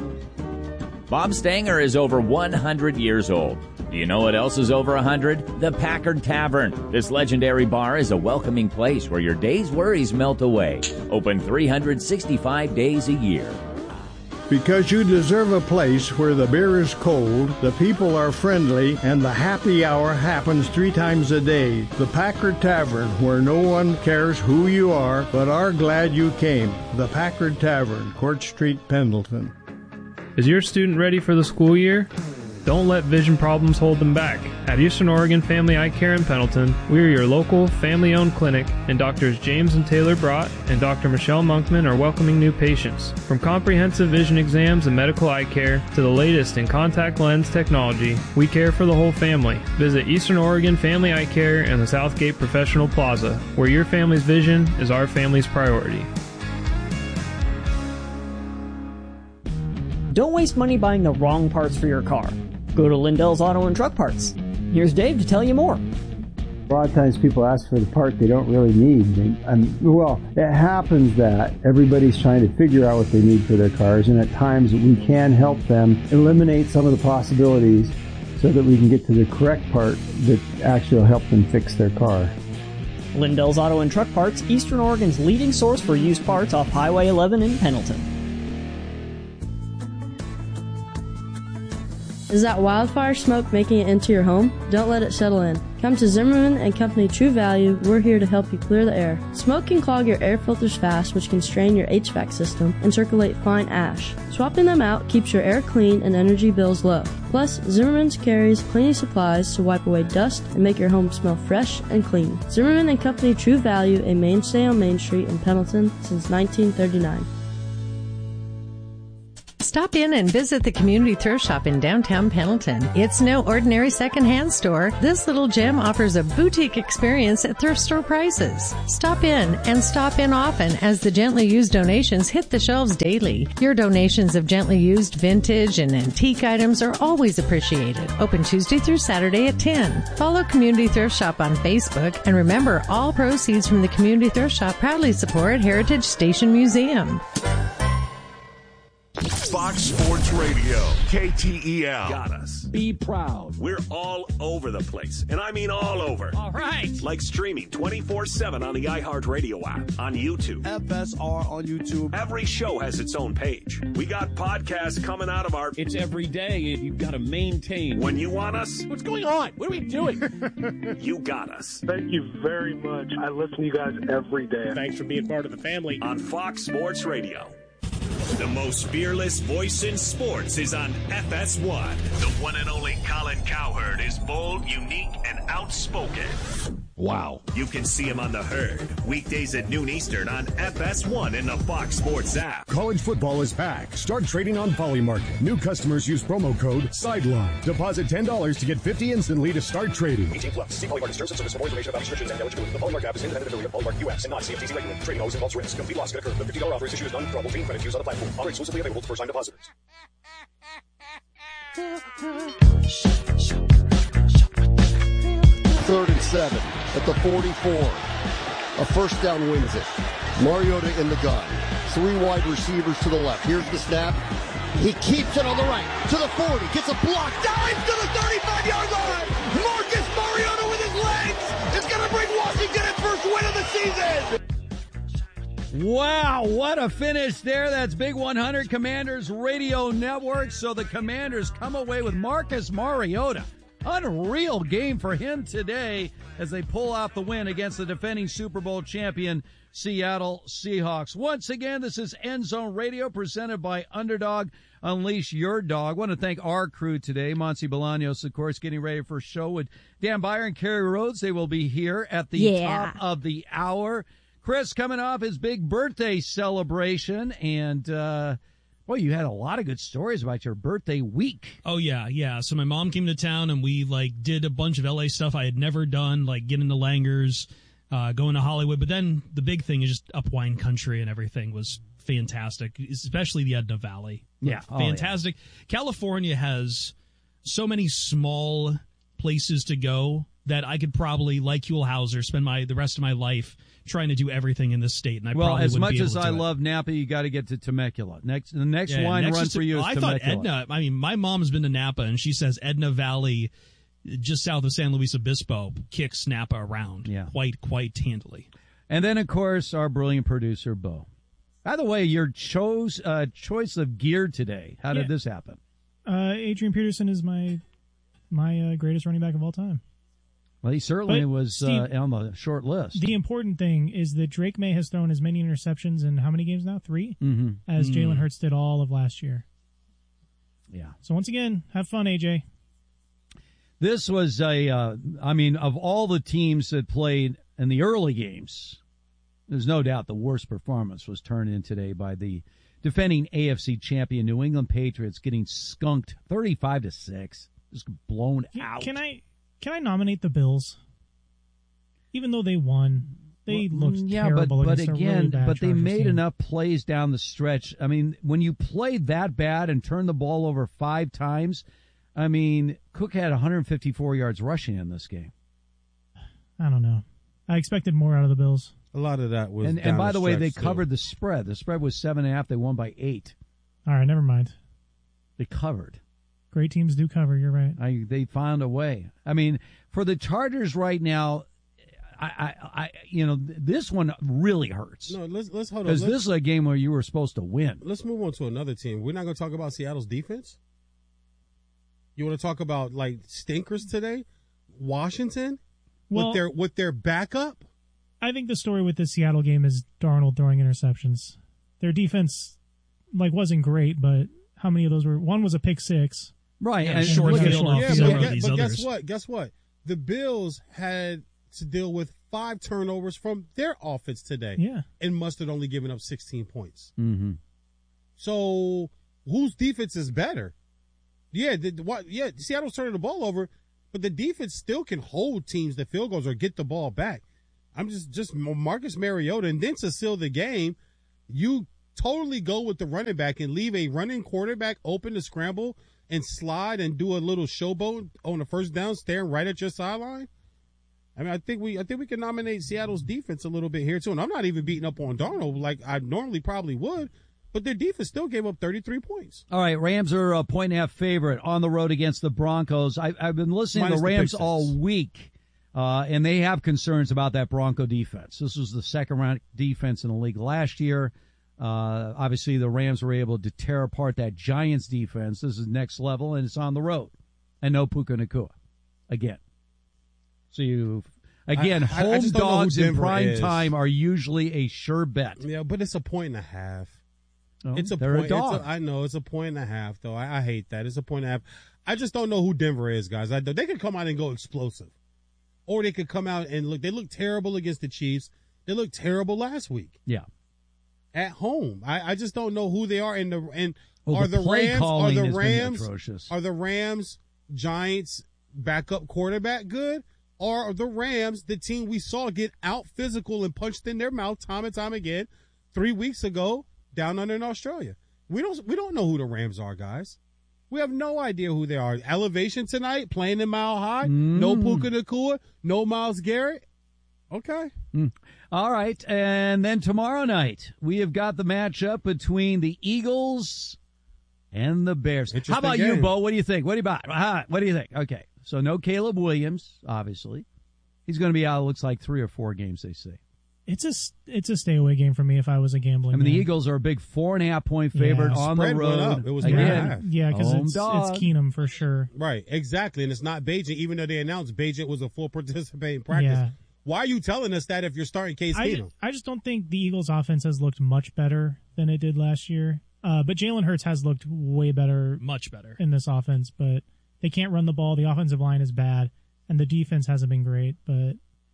Bob Stanger is over one hundred years old. Do you know what else is over one hundred? The Packard Tavern. This legendary bar is a welcoming place where your day's worries melt away. Open three hundred sixty-five days a year. Because you deserve a place where the beer is cold, the people are friendly, and the happy hour happens three times a day. The Packard Tavern, where no one cares who you are, but are glad you came. The Packard Tavern, Court Street, Pendleton. Is your student ready for the school year? Don't let vision problems hold them back. At Eastern Oregon Family Eye Care in Pendleton, we are your local, family-owned clinic, and Doctors James and Taylor Brott and Doctor Michelle Monkman are welcoming new patients. From comprehensive vision exams and medical eye care to the latest in contact lens technology, we care for the whole family. Visit Eastern Oregon Family Eye Care in the Southgate Professional Plaza, where your family's vision is our family's priority. Don't waste money buying the wrong parts for your car. Go to Lindell's Auto and Truck Parts. Here's Dave to tell you more. A lot of times people ask for the part they don't really need. They, um, well, it happens that everybody's trying to figure out what they need for their cars, and at times we can help them eliminate some of the possibilities so that we can get to the correct part that actually will help them fix their car. Lindell's Auto and Truck Parts, Eastern Oregon's leading source for used parts off Highway eleven in Pendleton. Is that wildfire smoke making it into your home? Don't let it settle in. Come to Zimmerman and Company True Value. We're here to help you clear the air. Smoke can clog your air filters fast, which can strain your H V A C system and circulate fine ash. Swapping them out keeps your air clean and energy bills low. Plus, Zimmerman's carries cleaning supplies to wipe away dust and make your home smell fresh and clean. Zimmerman and Company True Value, a mainstay on Main Street in Pendleton since nineteen thirty-nine. Stop in and visit the Community Thrift Shop in downtown Pendleton. It's no ordinary secondhand store. This little gem offers a boutique experience at thrift store prices. Stop in and stop in often as the gently used donations hit the shelves daily. Your donations of gently used vintage and antique items are always appreciated. Open Tuesday through Saturday at ten. Follow Community Thrift Shop on Facebook, and remember, all proceeds from the Community Thrift Shop proudly support Heritage Station Museum. Fox Sports Radio, K T E L. Got us. Be proud. We're all over the place, and I mean all over. All right. Like streaming twenty-four seven on the iHeartRadio app, on YouTube. F S R on YouTube. Every show has its own page. We got podcasts coming out of our... It's every day. You've got to maintain. When you want us... What's going on? What are we doing? You got us. Thank you very much. I listen to you guys every day. Thanks for being part of the family. On Fox Sports Radio. The most fearless voice in sports is on F S one. The one and only Colin Cowherd is bold, unique, and outspoken. Wow. You can see him on The Herd, weekdays at noon Eastern on F S one in the Fox Sports app. College football is back. Start trading on Polymarket. New customers use promo code SIDELINE. Deposit ten dollars to get fifty dollars instantly to start trading. eighteen plus. See Polymarket terms and service for more information about restrictions and eligibility. The Polymarket app is an independent affiliate of Polymarket U S and not C F T C regulated. Trading always involves risk. Complete loss can occur. The fifty dollars offer is issued as non-withdrawable fee credit used on the platform. Offer exclusively available to first-time depositors. Third and seven at the forty-four. A first down wins it. Mariota in the gun. Three wide receivers to the left. Here's the snap. He keeps it on the right. To the forty. Gets a block. Dives to the thirty-five-yard line. Marcus Mariota with his legs is going to bring Washington its first win of the season. Wow, what a finish there. That's Big one hundred Commanders Radio Network. So the Commanders come away with Marcus Mariota. Unreal game for him today as they pull out the win against the defending Super Bowl champion Seattle Seahawks. Once again, this is End Zone Radio presented by Underdog. Unleash your dog. I want to thank our crew today. Monty Bolaños, of course, getting ready for a show with Dan Byer and Kerry Rhodes. They will be here at the yeah. top of the hour. Chris coming off his big birthday celebration, and uh boy, you had a lot of good stories about your birthday week. Oh, yeah, yeah. So my mom came to town, and we, like, did a bunch of L A stuff I had never done, like getting to Langers, uh, going to Hollywood. But then the big thing is just up wine country and everything was fantastic, especially the Edna Valley. Yeah. Like, fantastic. Oh, yeah. California has so many small places to go that I could probably, like Huell Hauser, spend my the rest of my life trying to do everything in this state, and I well, probably as wouldn't much be able as to I do love it. Napa, you got to get to Temecula. Next, the next Yeah, wine next run is for you is I Temecula. thought Edna. I mean, my mom's been to Napa, and she says Edna Valley, just south of San Luis Obispo, kicks Napa around. Yeah. quite quite handily. And then, of course, our brilliant producer, Bo. By the way, your chose uh, choice of gear today. How did Yeah. this happen? Uh, Adrian Peterson is my my uh, greatest running back of all time. Well, he certainly But, was Steve, uh, on the short list. The important thing is that Drake May has thrown as many interceptions in how many games now? Three? Mm-hmm. As Mm. Jalen Hurts did all of last year. Yeah. So once again, have fun, A J. This was a, uh, I mean, of all the teams that played in the early games, there's no doubt the worst performance was turned in today by the defending A F C champion New England Patriots, getting skunked thirty-five to six, just blown Can, out. can I can I nominate the Bills? Even though they won, they Well, looked yeah, terrible but, but against a again, really bad but they Chargers made team. enough plays down the stretch. I mean, when you played that bad and turned the ball over five times, I mean, Cook had one hundred fifty-four yards rushing in this game. I don't know. I expected more out of the Bills. A lot of that was. And, and by the way, they stretch, covered too. the spread. The spread was seven and a half. They won by eight. All right, never mind. They covered. Great teams do cover. You're right. I, they found a way. I mean, for the Chargers right now, I, I, I you know, this one really hurts. No, let's let's hold on. Because Let's, this is a game where you were supposed to win. let's move on to another team. We're not going to talk about Seattle's defense. You want to talk about like stinkers today? Washington Well- with their with their backup. I think the story with the Seattle game is Darnold throwing interceptions. Their defense, like, wasn't great, but how many of those were? One was a pick six. Right, and, and and short look at field short off Yeah, field. but, some of guess, these but guess others. what? Guess what? The Bills had to deal with five turnovers from their offense today. Yeah. And Mustard only giving up sixteen points. Mm-hmm. So whose defense is better? Yeah, the, what? Yeah, Seattle's turning the ball over, but the defense still can hold teams to field goals or get the ball back. I'm just just Marcus Mariota, and then to seal the game, you totally go with the running back and leave a running quarterback open to scramble and slide and do a little showboat on the first down, staring right at your sideline. I mean, I think we I think we can nominate Seattle's defense a little bit here too. And I'm not even beating up on Darnold like I normally probably would, but their defense still gave up thirty-three points. All right, Rams are a point and a half favorite on the road against the Broncos. I, I've been listening Minus to the the pick Rams six. all week, uh, and they have concerns about that Bronco defense. This was the second-round defense in the league last year. Uh, obviously, the Rams were able to tear apart that Giants defense. This is next level, and it's on the road. And no Puka Nacua again. So you, again, I- I- I home just don't know who dogs in Denver prime is. time are usually a sure bet. Yeah, but it's a point and a half. Oh, It's a they're a point. it's dog. I know it's a point and a half, though. I, I hate that. It's a point and a half. I just don't know who Denver is, guys. I, they could come out and go explosive, or they could come out and look. They look terrible against the Chiefs. They looked terrible last week Yeah. at home. I, I just don't know who they are. And the and Well, are the the, play Rams? Are calling the has been Rams? atrocious. Are the Rams Giants backup quarterback good? Or are the Rams the team we saw get out physical and punched in their mouth time and time again three weeks ago down under in Australia? We don't we don't know who the Rams are, guys. We have no idea who they are. Elevation tonight, playing in Mile High. No Puka Nacua, no Myles Garrett. Okay. Mm. All right, and then tomorrow night we have got the matchup between the Eagles and the Bears. How Interesting about you, game. Bo? What do you think? What do you about? Uh, what do you think? Okay, so no Caleb Williams, obviously. He's going to be out. It looks like three or four games. They say. It's a it's a stay away game for me if I was a gambling. I mean, the man. Eagles are a big four and a half point favorite Yeah. on the Spread went road. up. It was three and a Again, half. Yeah, because home it's dog. it's Keenum for sure. Right, exactly. And it's not Bajent, even though they announced Bajent was a full participating practice. Yeah. Why are you telling us that if you're starting Case I, Keenum? I just don't think the Eagles' offense has looked much better than it did last year. Uh, but Jalen Hurts has looked way better, Much better. in this offense. But they can't run the ball. The offensive line is bad, and the defense hasn't been great. But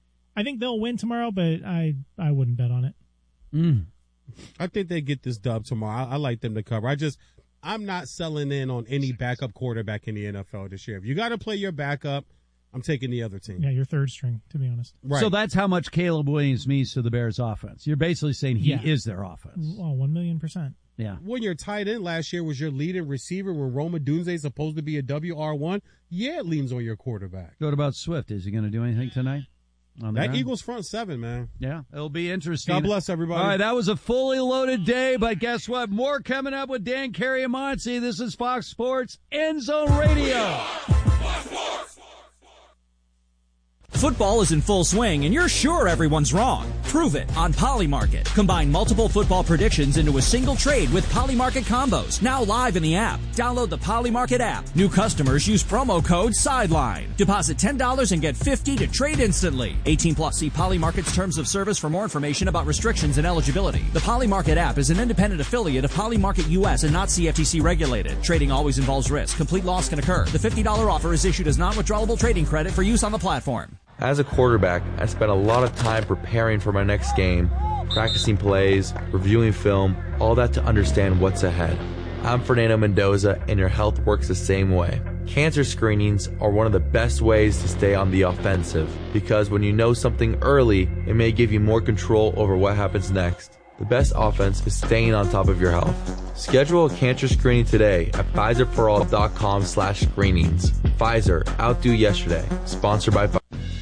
I think they'll win tomorrow. But I I wouldn't bet on it. Mm. I think they get this dub tomorrow. I, I like them to cover. I just, I'm not selling in on any backup quarterback in the N F L this year. If you got to play your backup, I'm taking the other team. Yeah, your third string, to be honest. Right. So that's how much Caleb Williams means to the Bears' offense. You're basically saying he Yeah. is their offense. Oh, one million percent. Yeah. When your tight end last year was your leading receiver, when Roma Dunze is supposed to be a W R one, yeah, it leans on your quarterback. What about Swift? Is he going to do anything tonight? On the That ground? Eagles front seven, man. Yeah, it'll be interesting. God bless everybody. All right, that was a fully loaded day, but guess what? More coming up with Dan Carriamonte. This is Fox Sports End Zone Radio. Football is in full swing, and you're sure everyone's wrong. Prove it on Polymarket. Combine multiple football predictions into a single trade with Polymarket combos. Now live in the app. Download the Polymarket app. New customers use promo code SIDELINE. Deposit ten dollars and get fifty dollars to trade instantly. eighteen plus. See Polymarket's terms of service for more information about restrictions and eligibility. The Polymarket app is an independent affiliate of Polymarket U S and not C F T C regulated. Trading always involves risk. Complete loss can occur. The fifty dollars offer is issued as non-withdrawable trading credit for use on the platform. As a quarterback, I spent a lot of time preparing for my next game, practicing plays, reviewing film, all that to understand what's ahead. I'm Fernando Mendoza, and your health works the same way. Cancer screenings are one of the best ways to stay on the offensive, because when you know something early, it may give you more control over what happens next. The best offense is staying on top of your health. Schedule a cancer screening today at Pfizer for all dot com slash screenings. Pfizer, outdo yesterday. Sponsored by Pfizer.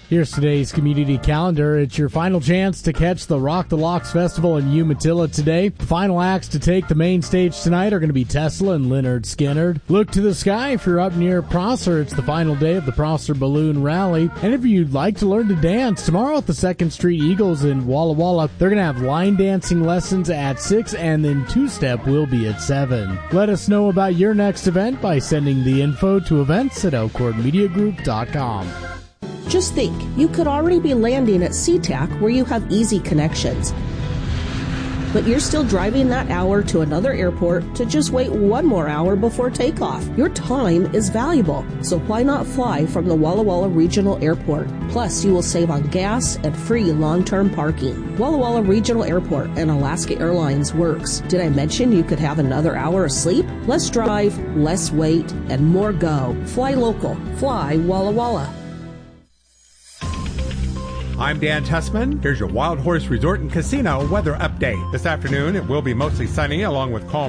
Here's today's community calendar. It's your final chance to catch the Rock the Locks Festival in Umatilla today. The final acts to take the main stage tonight are going to be Tesla and Leonard Skinner. Look to the sky if you're up near Prosser. It's the final day of the Prosser Balloon Rally. And if you'd like to learn to dance, tomorrow at the Second Street Eagles in Walla Walla, they're going to have line dancing lessons at six, and then two-step will be at seven. Let us know about your next event by sending the info to events at elkhorn media group dot com. Just think, you could already be landing at SeaTac where you have easy connections. But you're still driving that hour to another airport to just wait one more hour before takeoff. Your time is valuable, so why not fly from the Walla Walla Regional Airport? Plus, you will save on gas and free long-term parking. Walla Walla Regional Airport and Alaska Airlines works. Did I mention you could have another hour of sleep? Less drive, less wait, and more go. Fly local. Fly Walla Walla. I'm Dan Tessman. Here's your Wild Horse Resort and Casino weather update. This afternoon, it will be mostly sunny along with calm